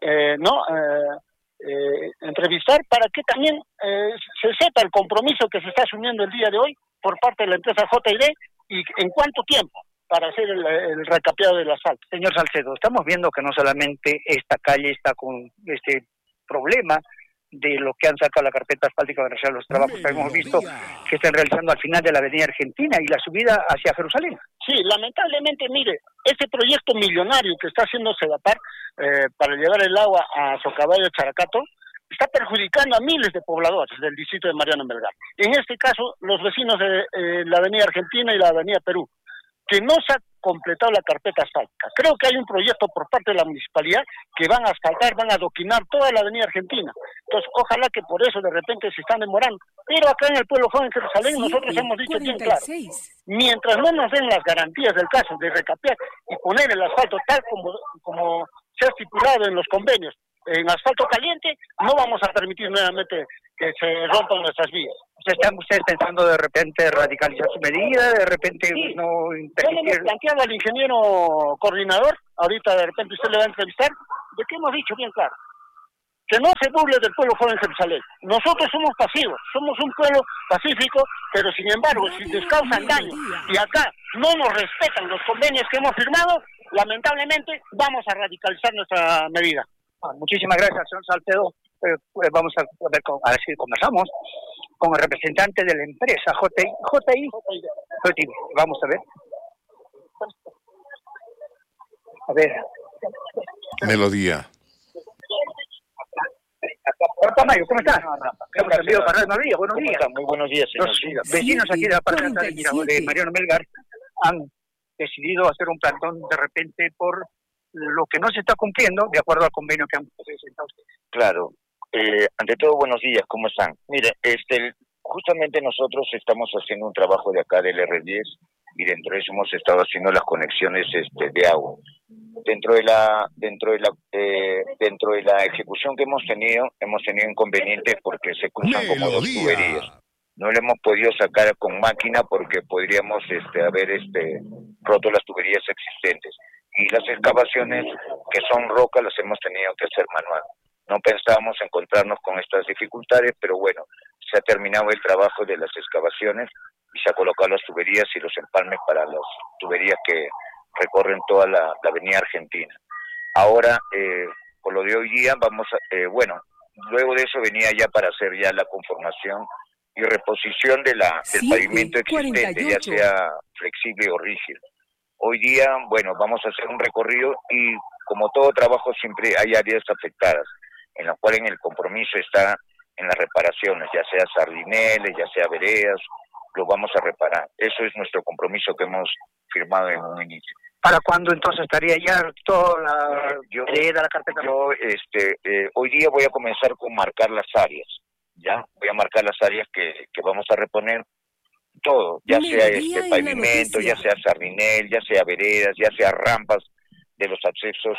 entrevistar para que también se sepa el compromiso que se está asumiendo el día de hoy por parte de la empresa JID y en cuánto tiempo para hacer el recapeado del asfalto. Señor Salcedo, estamos viendo que no solamente esta calle está con este problema de lo que han sacado la carpeta asfáltica para realizar los trabajos que hemos visto que están realizando al final de la avenida Argentina y la subida hacia Jerusalén. Sí, lamentablemente, mire, este proyecto millonario que está haciendo Sedapar para llevar el agua a Socavallo, Characato, está perjudicando a miles de pobladores del distrito de Mariano Melgar. En este caso, los vecinos de la avenida Argentina y la avenida Perú, que no se ha completado la carpeta asfáltica. Creo que hay un proyecto por parte de la municipalidad que van a asfaltar, van a adoquinar toda la avenida Argentina. Entonces, ojalá que por eso de repente se están demorando. Pero acá en el Pueblo Joven Jerusalén nosotros hemos dicho bien claro, mientras no nos den las garantías del caso de recapear y poner el asfalto tal como se ha estipulado en los convenios, en asfalto caliente, no vamos a permitir nuevamente que se rompan nuestras vías. ¿Están ustedes pensando de repente radicalizar su medida, de repente sí, no permitir? Le hemos planteado al ingeniero coordinador, ahorita de repente usted le va a entrevistar, de que hemos dicho bien claro, que no se burle del pueblo joven Jerusalén. Nosotros somos pasivos, somos un pueblo pacífico, pero sin embargo, si nos causan daño y acá no nos respetan los convenios que hemos firmado, lamentablemente vamos a radicalizar nuestra medida. Muchísimas gracias, señor Salcedo. Vamos a ver a ver si conversamos con el representante de la empresa JTI. Vamos a ver. Melodía. Tamayo, ¿cómo estás? Hemos enviado para Melodía. Buenos días. Muy buenos días, señor. Los vecinos aquí de la parte de Mariano Melgar han decidido hacer un plantón de repente por lo que no se está cumpliendo de acuerdo al convenio que han presentado ustedes. Claro. Ante todo, buenos días, ¿cómo están? Mire, justamente nosotros estamos haciendo un trabajo de acá del R10 y dentro de eso hemos estado haciendo las conexiones de agua. Dentro de la ejecución que hemos tenido inconvenientes porque se cruzan como dos tuberías. No le hemos podido sacar con máquina porque podríamos haber roto las tuberías existentes. Y las excavaciones que son rocas las hemos tenido que hacer manual. No pensábamos encontrarnos con estas dificultades, pero bueno, se ha terminado el trabajo de las excavaciones y se ha colocado las tuberías y los empalmes para las tuberías que recorren toda la avenida Argentina. Ahora, por lo de hoy día, luego de eso venía ya para hacer ya la conformación y reposición del pavimento existente, 48. Ya sea flexible o rígido. Hoy día, vamos a hacer un recorrido y como todo trabajo siempre hay áreas afectadas, en las cuales el compromiso está en las reparaciones, ya sea sardineles, ya sea veredas, lo vamos a reparar. Eso es nuestro compromiso que hemos firmado en un inicio. ¿Para cuándo entonces estaría ya toda la carpeta? Hoy día voy a comenzar con marcar las áreas, ¿ya? Voy a marcar las áreas que vamos a reponer todo, ya sea pavimento, ya sea sardinel, ya sea veredas, ya sea rampas de los accesos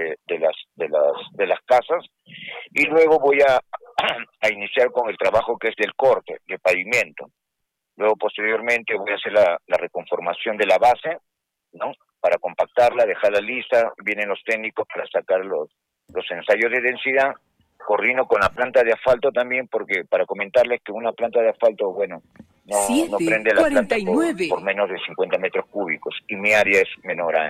de las casas, y luego voy a iniciar con el trabajo que es del corte de pavimento. Luego posteriormente voy a hacer la reconformación de la base, ¿no? Para compactarla, dejarla lista, vienen los técnicos para sacar los ensayos de densidad. Coordino con la planta de asfalto también, porque para comentarles que una planta de asfalto, no prende la planta por menos de 50 metros cúbicos, y mi área es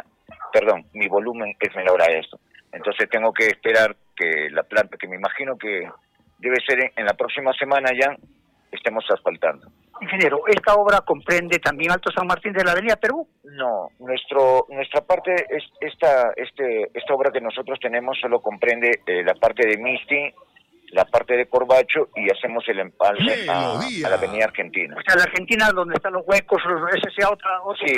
mi volumen es menor a eso. Entonces tengo que esperar que la planta, que me imagino que debe ser en la próxima semana ya, estemos asfaltando. Ingeniero, ¿esta obra comprende también Alto San Martín de la Avenida Perú? No, nuestra parte, esta obra que nosotros tenemos solo comprende la parte de Misti, la parte de Corbacho, y hacemos el empalme a la Avenida Argentina. O sea, la Argentina, donde están los huecos, ese sea otro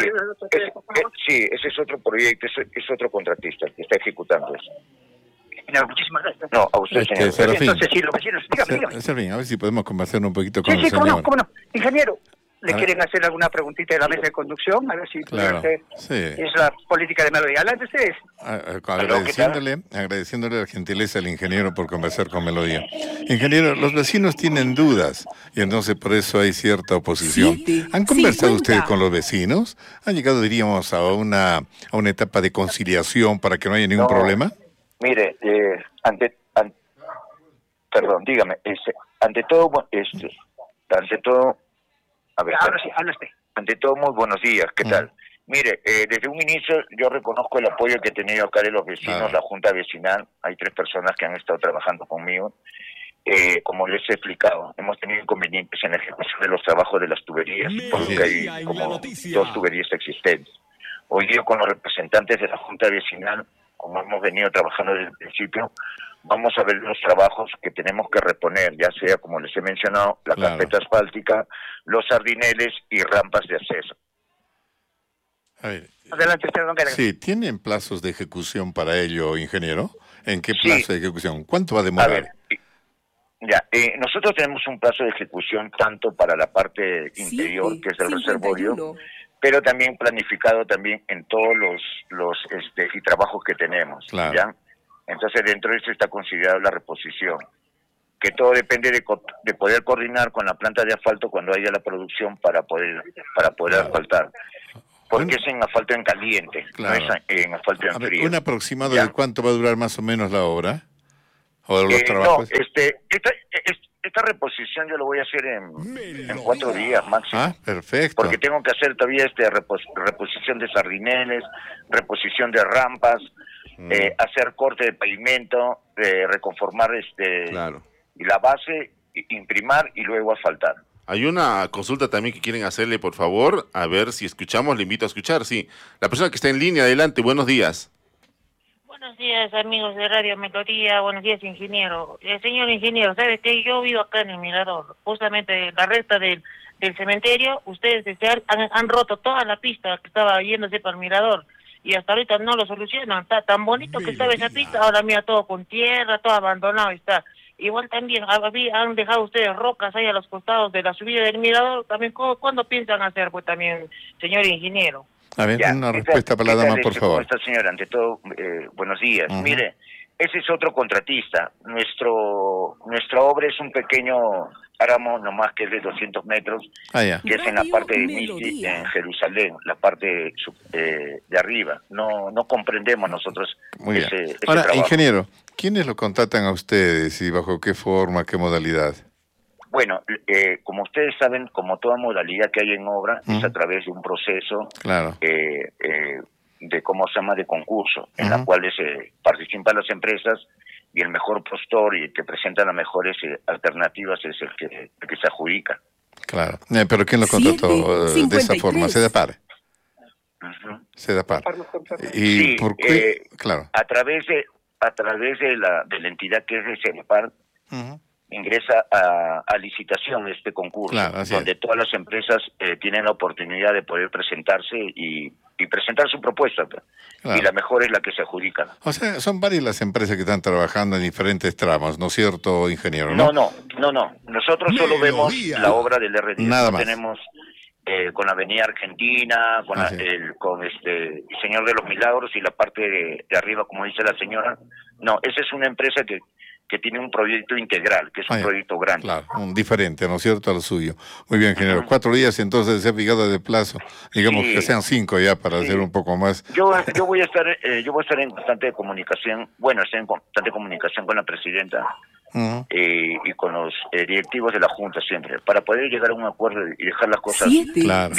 sí, ese es otro proyecto, es otro contratista que está ejecutando eso. Muchísimas gracias. No, a usted, señor. Entonces, sí, los vecinos, dígame. Servín, a ver si podemos conversar un poquito con el señor. Sí, cómo no. Ingeniero, ¿le quieren hacer alguna preguntita de la mesa de conducción? A ver si es la política de Melodía. Adelante ustedes. Agradeciéndole la gentileza al ingeniero por conversar con Melodía. Ingeniero, los vecinos tienen dudas y entonces por eso hay cierta oposición. ¿Han conversado ustedes con los vecinos? ¿Han llegado, diríamos, a una etapa de conciliación para que no haya ningún problema? Mire, perdón, dígame, ante todo, a ver, ante todo, muy buenos días, ¿qué tal? Mire, desde un inicio yo reconozco el apoyo que he tenido acá de los vecinos, la Junta Vecinal, hay 3 personas que han estado trabajando conmigo. Como les he explicado, hemos tenido inconvenientes en la ejecución de los trabajos de las tuberías, porque hay como 2 tuberías existentes. Hoy día con los representantes de la Junta Vecinal, como hemos venido trabajando desde el principio, vamos a ver los trabajos que tenemos que reponer, ya sea, como les he mencionado, la carpeta asfáltica, los sardineles y rampas de acceso. A ver. Adelante usted, don Gallagher. Sí, ¿tienen plazos de ejecución para ello, ingeniero? ¿En qué plazo de ejecución? ¿Cuánto va a demorar? A ver, ya, nosotros tenemos un plazo de ejecución tanto para la parte interior, que es el reservorio, pero también planificado también en todos los y trabajos que tenemos, claro. ¿ya? Entonces dentro de eso está considerada la reposición, que todo depende de poder coordinar con la planta de asfalto cuando haya la producción para poder asfaltar. Porque es en asfalto en caliente, claro. No es en asfalto en frío. ¿Un aproximado de cuánto va a durar más o menos la obra? ¿O los trabajos? No, esta reposición yo lo voy a hacer en 4 días máximo. Ah, perfecto. Porque tengo que hacer todavía reposición de sardineles, reposición de rampas, hacer corte de pavimento, reconformar claro. y la base, imprimar y luego asfaltar. Hay una consulta también que quieren hacerle, por favor, a ver si escuchamos, le invito a escuchar, sí. La persona que está en línea, adelante, buenos días. Buenos días, amigos de Radio Melodía, buenos días, ingeniero. Señor ingeniero, ¿sabe qué? Yo vivo acá en el Mirador, justamente la recta del cementerio, ustedes han roto toda la pista que estaba yéndose para el Mirador, y hasta ahorita no lo solucionan. Está tan bonito que estaba esa pista, ahora mira, todo con tierra, todo abandonado está. Igual también han dejado ustedes rocas ahí a los costados de la subida del Mirador. También, ¿cuándo piensan hacer, pues también, señor ingeniero? A ver, una respuesta para la dama, por favor. ¿Cómo está, señora? Ante todo, buenos días. Mire, ese es otro contratista. Nuestra obra es un pequeño páramo, nomás que es de 200 metros, que es en la parte de Misi, en Jerusalén, la parte de arriba. No comprendemos nosotros ese Ahora, trabajo. Ingeniero, ¿quiénes lo contratan a ustedes y bajo qué forma, qué modalidad? Bueno, como ustedes saben, como toda modalidad que hay en obra, es a través de un proceso claro. de concurso, en la cual participan las empresas y el mejor postor y el que presenta las mejores alternativas es el que se adjudica. Claro, pero ¿quién lo contrató de esa forma? ¿Sedapar? Sedapar. ¿Y sí, por qué? Claro. A través de la entidad que es de Sedapar, ingresa a licitación este concurso, claro, donde todas las empresas tienen la oportunidad de poder presentarse y presentar su propuesta, claro. Y la mejor es la que se adjudica. O sea, son varias las empresas que están trabajando en diferentes tramos, ¿no es cierto, ingeniero? No. Nosotros solo vemos la obra del R10. Nada más. Tenemos con la Avenida Argentina, con el Señor de los Milagros y la parte de arriba, como dice la señora. No, esa es una empresa que tiene un proyecto integral, que es un proyecto grande. Claro, diferente, ¿no es cierto?, al suyo. Muy bien, ingeniero. 4 días, entonces, se ha fijado de plazo. Digamos que sean 5 ya para hacer un poco más. Yo voy a estar en constante comunicación, estoy en constante comunicación con la presidenta y con los directivos de la Junta siempre, para poder llegar a un acuerdo y dejar las cosas bien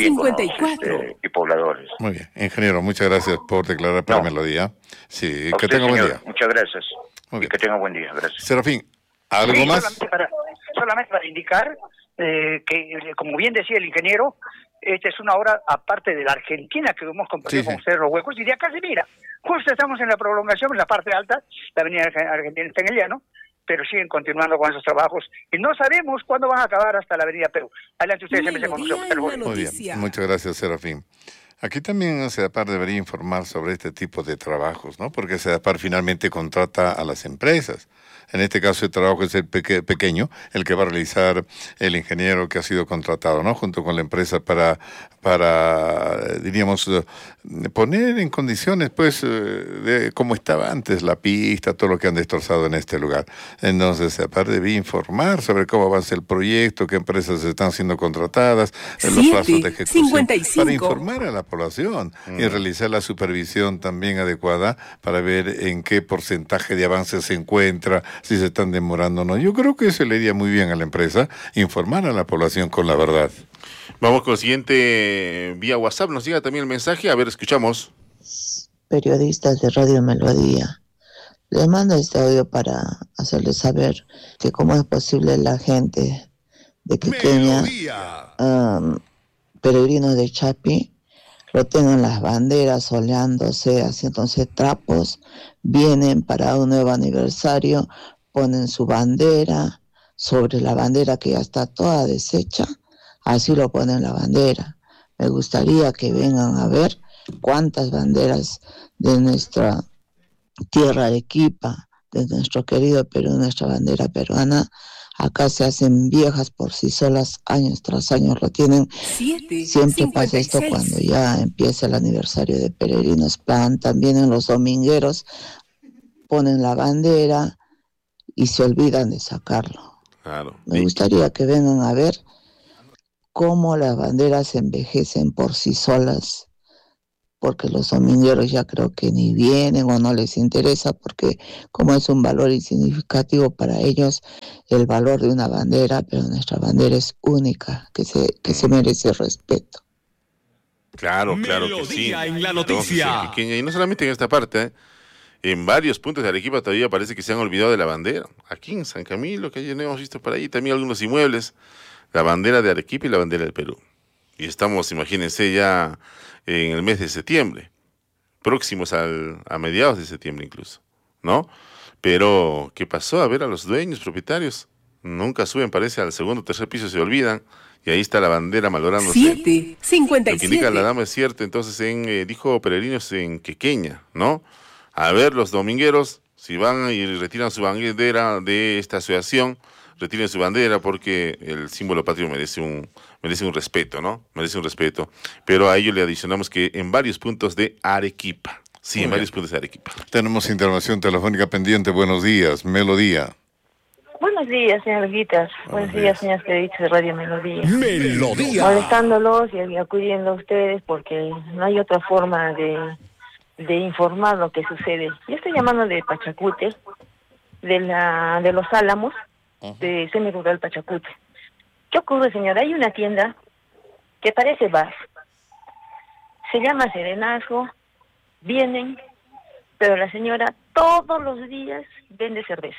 54 y pobladores. Muy bien, ingeniero, muchas gracias por declarar para Melodía. Sí, que tenga buen día. Muchas gracias. Y que tenga buen día, gracias. Serafín, ¿algo más? Solamente para indicar que, como bien decía el ingeniero, esta es una obra aparte de la Argentina que hemos compartido con ustedes los huecos, y de acá se mira. Justo estamos en la prolongación, en la parte alta, la avenida Argentina está en el llano, pero siguen continuando con esos trabajos y no sabemos cuándo van a acabar hasta la avenida Perú. Adelante ustedes, empecemos con nosotros. Muy bien, muchas gracias, Serafín. Aquí también Sedapar debería informar sobre este tipo de trabajos, ¿no? Porque Sedapar finalmente contrata a las empresas. En este caso el trabajo es el pequeño, el que va a realizar el ingeniero que ha sido contratado, ¿no? Junto con la empresa para diríamos, poner en condiciones, pues, de cómo estaba antes la pista, todo lo que han destrozado en este lugar. Entonces, aparte debía informar sobre cómo avanza el proyecto, qué empresas están siendo contratadas, los plazos de ejecución, 55. Para informar a la población y realizar la supervisión también adecuada para ver en qué porcentaje de avance se encuentra, si se están demorando o no. Yo creo que eso le iría muy bien a la empresa, informar a la población con la verdad. Vamos con el siguiente vía WhatsApp, nos llega también el mensaje, a ver, escuchamos. Periodistas de Radio Melodía, les mando este audio para hacerles saber que cómo es posible la gente de Quequeña, peregrinos de Chapi, lo tengan las banderas soleándose, haciéndose trapos, vienen para un nuevo aniversario, ponen su bandera, sobre la bandera que ya está toda deshecha, así lo ponen la bandera. Me gustaría que vengan a ver cuántas banderas de nuestra tierra Arequipa, de nuestro querido Perú, nuestra bandera peruana, acá se hacen viejas por sí solas, años tras años lo tienen. Siempre pasa esto cuando ya empieza el aniversario de Peregrinos Plan, también en los domingueros ponen la bandera y se olvidan de sacarlo. Claro. Me gustaría que vengan a ver cómo las banderas envejecen por sí solas, porque los domingueros ya creo que ni vienen o no les interesa, porque como es un valor insignificativo para ellos, el valor de una bandera, pero nuestra bandera es única, que se merece respeto. Claro que sí. En la noticia. Pequeña, y no solamente en esta parte, en varios puntos de Arequipa todavía parece que se han olvidado de la bandera. Aquí en San Camilo, que ayer hemos visto por ahí, también algunos inmuebles, la bandera de Arequipa y la bandera del Perú. Y estamos, imagínense, ya en el mes de septiembre, próximos a mediados de septiembre incluso, ¿no? Pero, ¿qué pasó? A ver, a los dueños, propietarios, nunca suben, parece, al segundo o tercer piso, se olvidan, y ahí está la bandera malorándose. 7:57. Lo que indica la dama es cierto, entonces dijo Peregrinos en Quequeña, ¿no? A ver, los domingueros, si van y retiran su bandera de esta asociación, retiren su bandera porque el símbolo patrio merece un respeto, ¿no? Merece un respeto. Pero a ello le adicionamos que en varios puntos de Arequipa. Sí, en varios puntos de Arequipa. Tenemos intervención telefónica pendiente. Buenos días, Melodía. Buenos días, señoritas. Buenos días, señores periodistas de Radio Melodía. Melodía. Molestándolos y acudiendo a ustedes porque no hay otra forma de informar lo que sucede. Yo estoy llamando de Pachacute, de los Álamos, de Semirural Pachacute. ¿Qué ocurre, señora? Hay una tienda que parece bar. Se llama Serenazgo, vienen, pero la señora todos los días vende cerveza.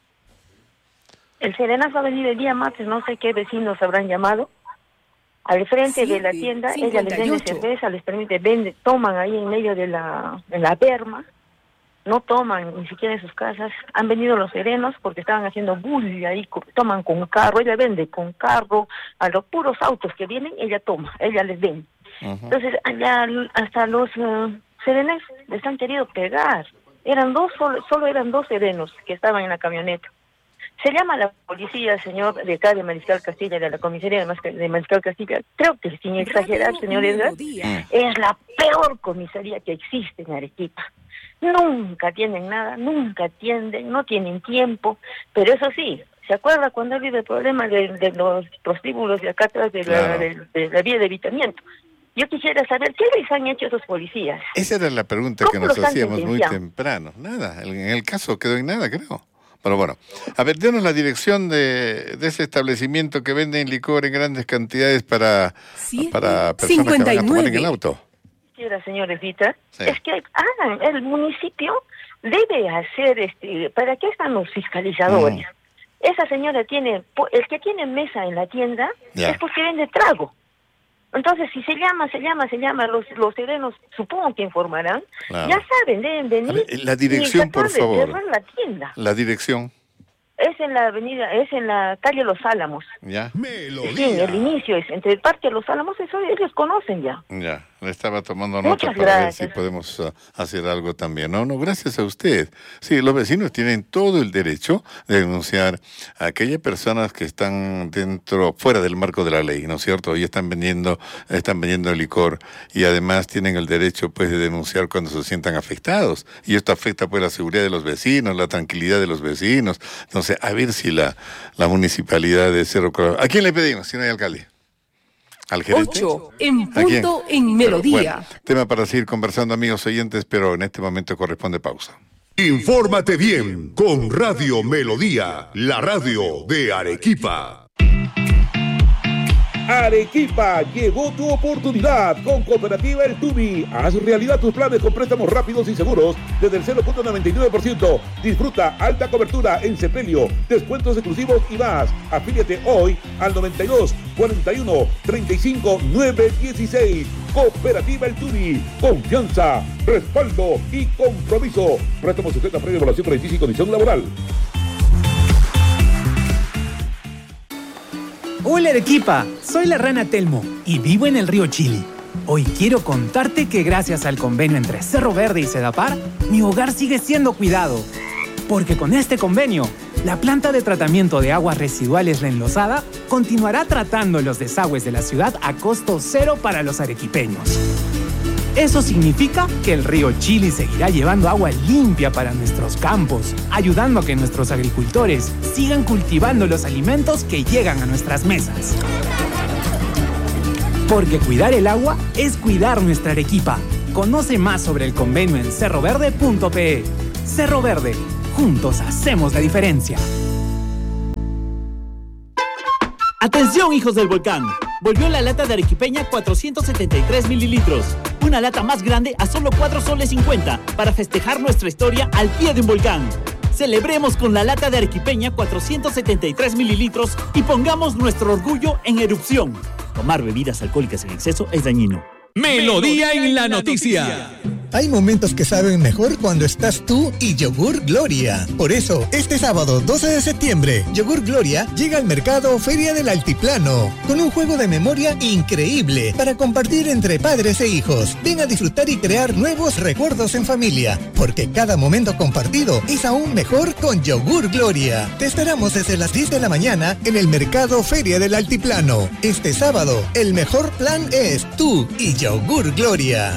El Serenazgo ha venido el día martes, no sé qué vecinos habrán llamado. Al frente de la tienda, ella les vende cerveza, les permite, toman ahí en medio de la berma, no toman ni siquiera en sus casas. Han venido los serenos porque estaban haciendo bulla ahí, toman con carro, ella vende con carro, a los puros autos que vienen, ella toma, ella les vende. Entonces, allá hasta los serenos les han querido pegar. Eran solo eran dos serenos que estaban en la camioneta. Se llama la policía, señor de acá de Mariscal Castilla, de la comisaría de Mariscal Castilla. Creo que sin exagerar, señor Edgar, es la peor comisaría que existe en Arequipa. Nunca tienen nada, nunca atienden, no tienen tiempo, pero eso sí, ¿se acuerda cuando ha habido el problema de los prostíbulos de acá atrás de la vía de evitamiento? Yo quisiera saber qué les han hecho esos policías. Esa era la pregunta que nos hacíamos muy temprano. Nada, en el caso quedó en nada, creo. Pero bueno, a ver, denos la dirección de ese establecimiento que venden licor en grandes cantidades para personas 59. Que van a tomar en el auto. Señor Evita, es que el municipio debe hacer, ¿para qué están los fiscalizadores? Esa señora el que tiene mesa en la tienda es porque vende trago. Entonces, si se llama, los serenos supongo que informarán, ya saben, deben venir. Ver, la dirección, por favor. La tienda. La dirección. Es en la calle Los Álamos. Ya. Sí, el inicio es entre el Parque Los Álamos, eso ellos conocen ya. Ya, le estaba tomando nota para ver si podemos hacer algo también. No, gracias a usted. Sí, los vecinos tienen todo el derecho de denunciar a aquellas personas que están fuera del marco de la ley, ¿no es cierto? Y están vendiendo licor y además tienen el derecho pues de denunciar cuando se sientan afectados. Y esto afecta pues la seguridad de los vecinos, la tranquilidad de los vecinos. Entonces, a ver si la municipalidad de Cerro Colorado... ¿A quién le pedimos si no hay alcalde? ¿Al gerente? 8 en punto en Melodía. Bueno, tema para seguir conversando, amigos oyentes, pero en este momento corresponde pausa. Infórmate bien con Radio Melodía, la radio de Arequipa. Arequipa, llegó tu oportunidad con Cooperativa El Tubi. Haz realidad tus planes con préstamos rápidos y seguros desde el 0.99%. Disfruta alta cobertura en sepelio, descuentos exclusivos y más. Afíliate hoy al 92 41 35 916. Cooperativa El Tubi. Confianza, respaldo y compromiso. Préstamo sujeto a previa evaluación crediticia y condición laboral. Hola Arequipa, soy la rana Telmo y vivo en el río Chili. Hoy quiero contarte que gracias al convenio entre Cerro Verde y Sedapar, mi hogar sigue siendo cuidado. Porque con este convenio, la planta de tratamiento de aguas residuales La Enlosada continuará tratando los desagües de la ciudad a costo cero para los arequipeños. Eso significa que el río Chili seguirá llevando agua limpia para nuestros campos, ayudando a que nuestros agricultores sigan cultivando los alimentos que llegan a nuestras mesas. Porque cuidar el agua es cuidar nuestra Arequipa. Conoce más sobre el convenio en cerroverde.pe. Cerro Verde, juntos hacemos la diferencia. ¡Atención, hijos del volcán! Volvió la lata de arequipeña 473 mililitros. Una lata más grande a solo 4 soles 50 para festejar nuestra historia al pie de un volcán. Celebremos con la lata de arequipeña 473 mililitros y pongamos nuestro orgullo en erupción. Tomar bebidas alcohólicas en exceso es dañino. Melodía en la noticia. Hay momentos que saben mejor cuando estás tú y Yogur Gloria. Por eso, este sábado 12 de septiembre, Yogur Gloria llega al mercado Feria del Altiplano con un juego de memoria increíble para compartir entre padres e hijos. Ven a disfrutar y crear nuevos recuerdos en familia, porque cada momento compartido es aún mejor con Yogur Gloria. Te esperamos desde las 10 de la mañana en el mercado Feria del Altiplano. Este sábado, el mejor plan es tú y Yogur Gloria.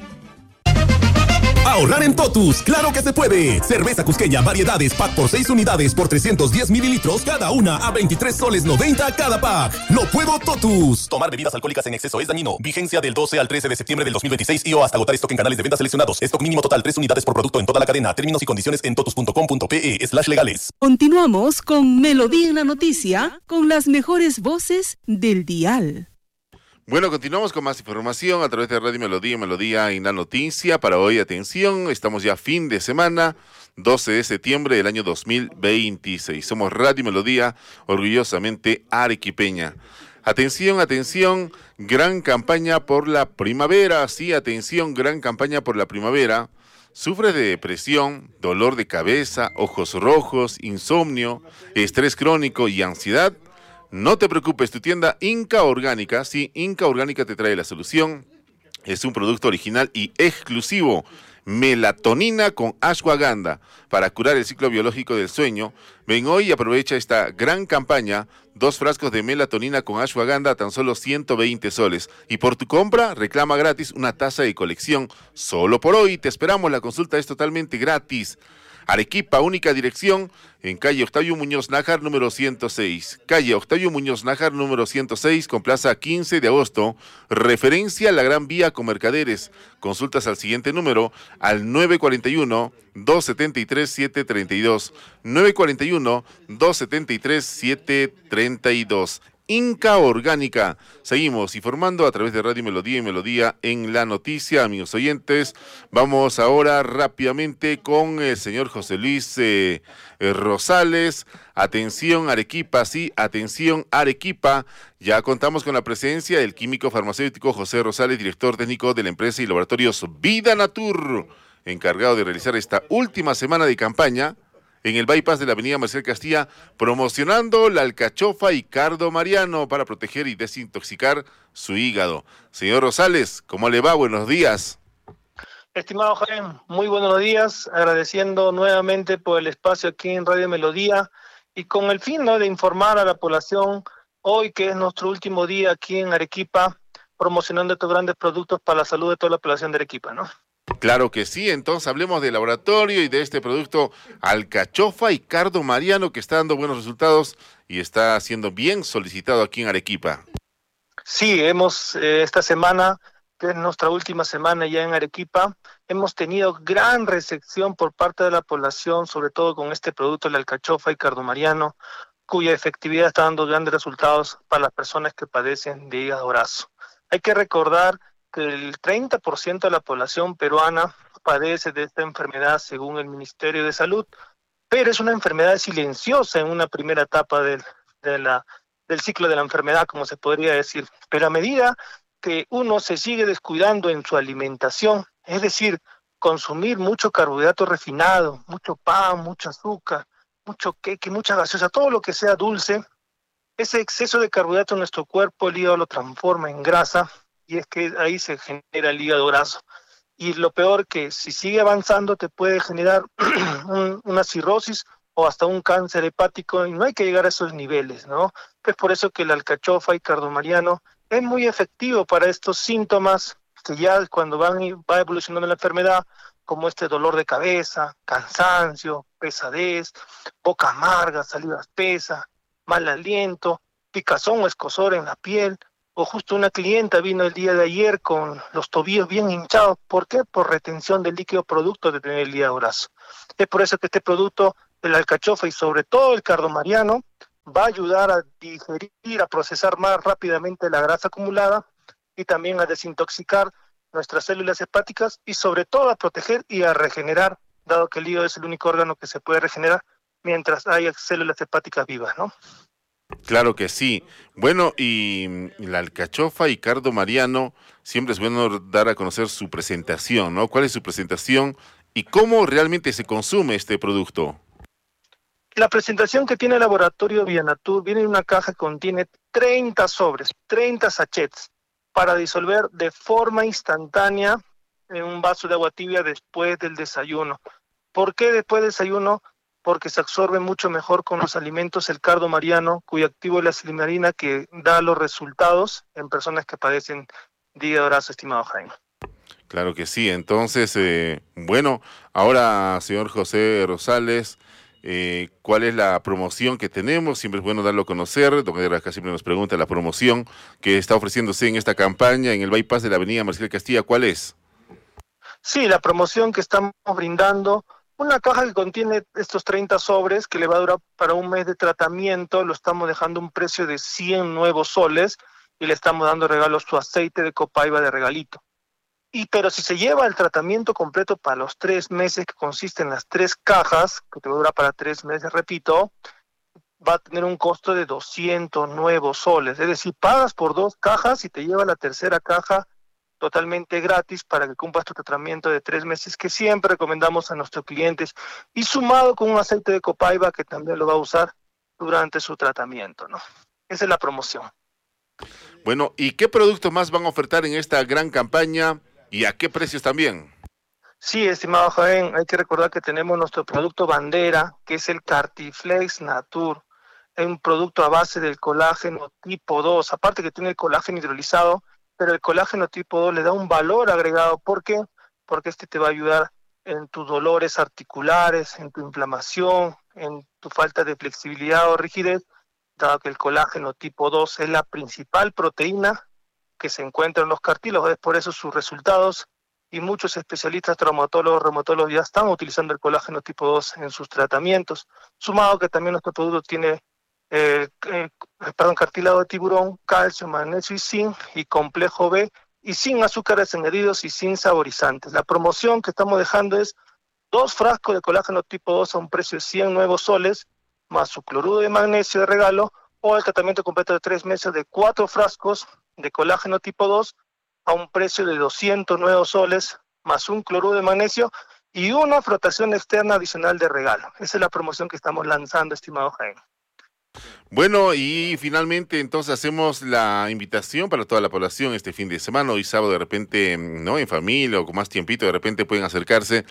Ahorrar en Totus, claro que se puede. Cerveza Cusqueña variedades pack por 6 unidades por 310 mililitros cada una a 23 soles 90 cada pack. Lo puedo Totus. Tomar bebidas alcohólicas en exceso es dañino. Vigencia del 12 al 13 de septiembre del 2026 y o hasta agotar stock en canales de venta seleccionados. Stock mínimo total 3 unidades por producto en toda la cadena. Términos y condiciones en totus.com.pe/legales. Continuamos con Melodía en la Noticia con las mejores voces del dial. Bueno, continuamos con más información a través de Radio Melodía, Melodía en la Noticia. Para hoy, atención, estamos ya fin de semana, 12 de septiembre del año 2026. Somos Radio Melodía, orgullosamente arequipeña. Atención, atención, gran campaña por la primavera. Sí, atención, gran campaña por la primavera. ¿Sufres de depresión, dolor de cabeza, ojos rojos, insomnio, estrés crónico y ansiedad? No te preocupes, tu tienda Inca Orgánica, sí, Inca Orgánica te trae la solución. Es un producto original y exclusivo, melatonina con ashwagandha, para curar el ciclo biológico del sueño. Ven hoy y aprovecha esta gran campaña, 2 frascos de melatonina con ashwagandha a tan solo 120 soles. Y por tu compra, reclama gratis una taza de colección. Solo por hoy, te esperamos, la consulta es totalmente gratis. Arequipa, única dirección, en calle Octavio Muñoz Nájar, número 106. Calle Octavio Muñoz Nájar, número 106, con plaza 15 de agosto. Referencia a la Gran Vía con Mercaderes. Consultas al siguiente número, al 941-273-732. 941-273-732. Inca Orgánica. Seguimos informando a través de Radio Melodía y Melodía en la Noticia, amigos oyentes. Vamos ahora rápidamente con el señor José Luis Rosales. Atención Arequipa, sí, atención Arequipa. Ya contamos con la presencia del químico farmacéutico José Rosales, director técnico de la empresa y laboratorios Vida Natur, encargado de realizar esta última semana de campaña en el bypass de la avenida Marcial Castilla, promocionando la alcachofa y cardo mariano para proteger y desintoxicar su hígado. Señor Rosales, ¿cómo le va? Buenos días. Estimado Jaime, muy buenos días, agradeciendo nuevamente por el espacio aquí en Radio Melodía y con el fin, ¿no?, de informar a la población hoy que es nuestro último día aquí en Arequipa, promocionando estos grandes productos para la salud de toda la población de Arequipa, ¿no? Claro que sí, entonces hablemos del laboratorio y de este producto alcachofa y cardo mariano que está dando buenos resultados y está siendo bien solicitado aquí en Arequipa. Sí, hemos esta semana, que es nuestra última semana ya en Arequipa, hemos tenido gran recepción por parte de la población, sobre todo con este producto, el alcachofa y cardo mariano, cuya efectividad está dando grandes resultados para las personas que padecen de hígado graso. Hay que recordar que el 30% de la población peruana padece de esta enfermedad según el Ministerio de Salud, pero es una enfermedad silenciosa en una primera etapa del ciclo de la enfermedad, como se podría decir. Pero a medida que uno se sigue descuidando en su alimentación, es decir, consumir mucho carbohidrato refinado, mucho pan, mucho azúcar, mucho queque, mucha gaseosa, todo lo que sea dulce, ese exceso de carbohidrato en nuestro cuerpo, el hígado lo transforma en grasa, y es que ahí se genera el hígado graso. Y lo peor que si sigue avanzando te puede generar una cirrosis o hasta un cáncer hepático, y no hay que llegar a esos niveles, ¿no? Es por eso que la alcachofa y cardomariano es muy efectivo para estos síntomas que ya cuando va evolucionando la enfermedad, como este dolor de cabeza, cansancio, pesadez, boca amarga, saliva espesa, mal aliento, picazón o escozor en la piel, o justo una clienta vino el día de ayer con los tobillos bien hinchados. ¿Por qué? Por retención del líquido producto de tener el hígado graso. Es por eso que este producto, el alcachofa y sobre todo el cardomariano, va a ayudar a digerir, a procesar más rápidamente la grasa acumulada y también a desintoxicar nuestras células hepáticas y sobre todo a proteger y a regenerar, dado que el hígado es el único órgano que se puede regenerar mientras haya células hepáticas vivas, ¿no? Claro que sí. Bueno, y la alcachofa y cardomariano, siempre es bueno dar a conocer su presentación, ¿no? ¿Cuál es su presentación y cómo realmente se consume este producto? La presentación que tiene el laboratorio Vianatur viene en una caja que contiene 30 sobres, 30 sachets, para disolver de forma instantánea en un vaso de agua tibia después del desayuno. ¿Por qué después del desayuno? Porque se absorbe mucho mejor con los alimentos el cardomariano, cuyo activo es la silimarina, que da los resultados en personas que padecen de hígado graso, estimado Jaime. Claro que sí. Entonces, bueno, ahora, señor José Rosales, ¿cuál es la promoción que tenemos? Siempre es bueno darlo a conocer. Don Edgar acá siempre nos pregunta la promoción que está ofreciéndose en esta campaña en el bypass de la avenida Marcial Castilla. ¿Cuál es? Sí, la promoción que estamos brindando, una caja que contiene estos 30 sobres que le va a durar para un mes de tratamiento, lo estamos dejando a un precio de 100 nuevos soles y le estamos dando regalo su aceite de copaiba de regalito. Pero si se lleva el tratamiento completo para los 3 meses, que consiste en las 3 cajas, que te va a durar para 3 meses, repito, va a tener un costo de 200 nuevos soles. Es decir, pagas por 2 cajas y te lleva la tercera caja totalmente gratis para que cumplas tu tratamiento de 3 meses, que siempre recomendamos a nuestros clientes, y sumado con un aceite de copaiba que también lo va a usar durante su tratamiento, ¿no? Esa es la promoción. Bueno, ¿y qué productos más van a ofertar en esta gran campaña y a qué precios también? Sí, estimado Jaén, hay que recordar que tenemos nuestro producto bandera, que es el Cartiflex Natur. Es un producto a base del colágeno tipo 2, aparte que tiene el colágeno hidrolizado, pero el colágeno tipo 2 le da un valor agregado. ¿Por qué? Porque este te va a ayudar en tus dolores articulares, en tu inflamación, en tu falta de flexibilidad o rigidez, dado que el colágeno tipo 2 es la principal proteína que se encuentra en los cartílagos. Es por eso sus resultados, y muchos especialistas traumatólogos, reumatólogos ya están utilizando el colágeno tipo 2 en sus tratamientos, sumado que también nuestro producto tiene cartílago de tiburón, calcio, magnesio y zinc, y complejo B, y sin azúcares añadidos y sin saborizantes. La promoción que estamos dejando es 2 frascos de colágeno tipo 2 a un precio de 100 nuevos soles, más su cloruro de magnesio de regalo, o el tratamiento completo de 3 meses de 4 frascos de colágeno tipo 2 a un precio de 200 nuevos soles, más un cloruro de magnesio y una frotación externa adicional de regalo. Esa es la promoción que estamos lanzando, estimado Jaime. Bueno, y finalmente entonces hacemos la invitación para toda la población este fin de semana, hoy sábado de repente, ¿no? En familia o con más tiempito de repente pueden acercarse,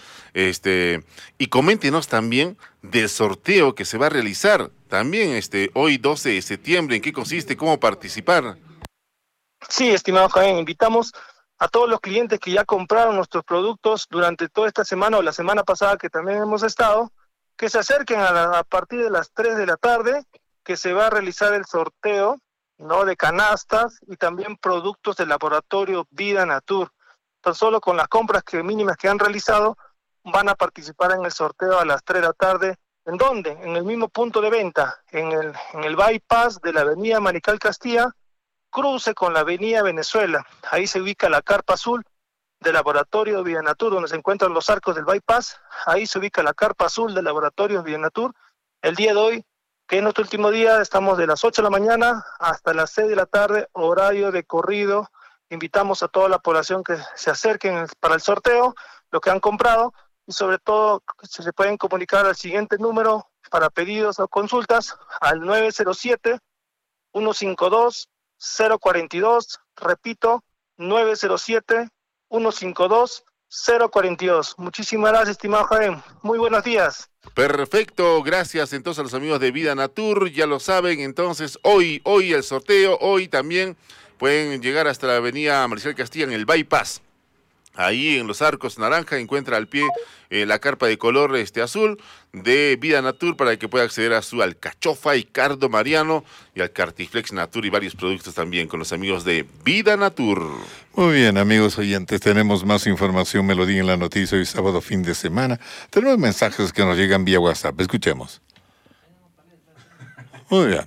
y coméntenos también del sorteo que se va a realizar también hoy 12 de septiembre, ¿en qué consiste? ¿Cómo participar? Sí, estimado Jaén, invitamos a todos los clientes que ya compraron nuestros productos durante toda esta semana o la semana pasada que también hemos estado, que se acerquen a partir de las 3 de la tarde, que se va a realizar el sorteo, ¿no?, de canastas y también productos del laboratorio Vida Natur. Tan solo con las compras mínimas que han realizado, van a participar en el sorteo a las 3 de la tarde. ¿En dónde? En el mismo punto de venta, en el bypass de la avenida Marcial Castilla, cruce con la avenida Venezuela. Ahí se ubica la carpa azul del laboratorio Vida Natur, donde se encuentran los arcos del bypass. Ahí se ubica la carpa azul del laboratorio Vida Natur. El día de hoy, que es nuestro último día, estamos de las 8 de la mañana hasta las 6 de la tarde, horario de corrido. Invitamos a toda la población que se acerquen para el sorteo, lo que han comprado, y sobre todo se pueden comunicar al siguiente número para pedidos o consultas, al 907-152-042, repito, 907-152-042. Muchísimas gracias, estimado Jaén. Muy buenos días. Perfecto, gracias entonces a los amigos de Vida Natur, ya lo saben, entonces hoy el sorteo, hoy también pueden llegar hasta la avenida Marcial Castilla en el Bypass. Ahí en los Arcos Naranja encuentra al pie la carpa de color azul de Vida Natur para que pueda acceder a su alcachofa y cardo mariano y al Cartiflex Natur y varios productos también con los amigos de Vida Natur. Muy bien, amigos oyentes, tenemos más información, Melodía en la noticia hoy sábado fin de semana. Tenemos mensajes que nos llegan vía WhatsApp, escuchemos. Muy bien.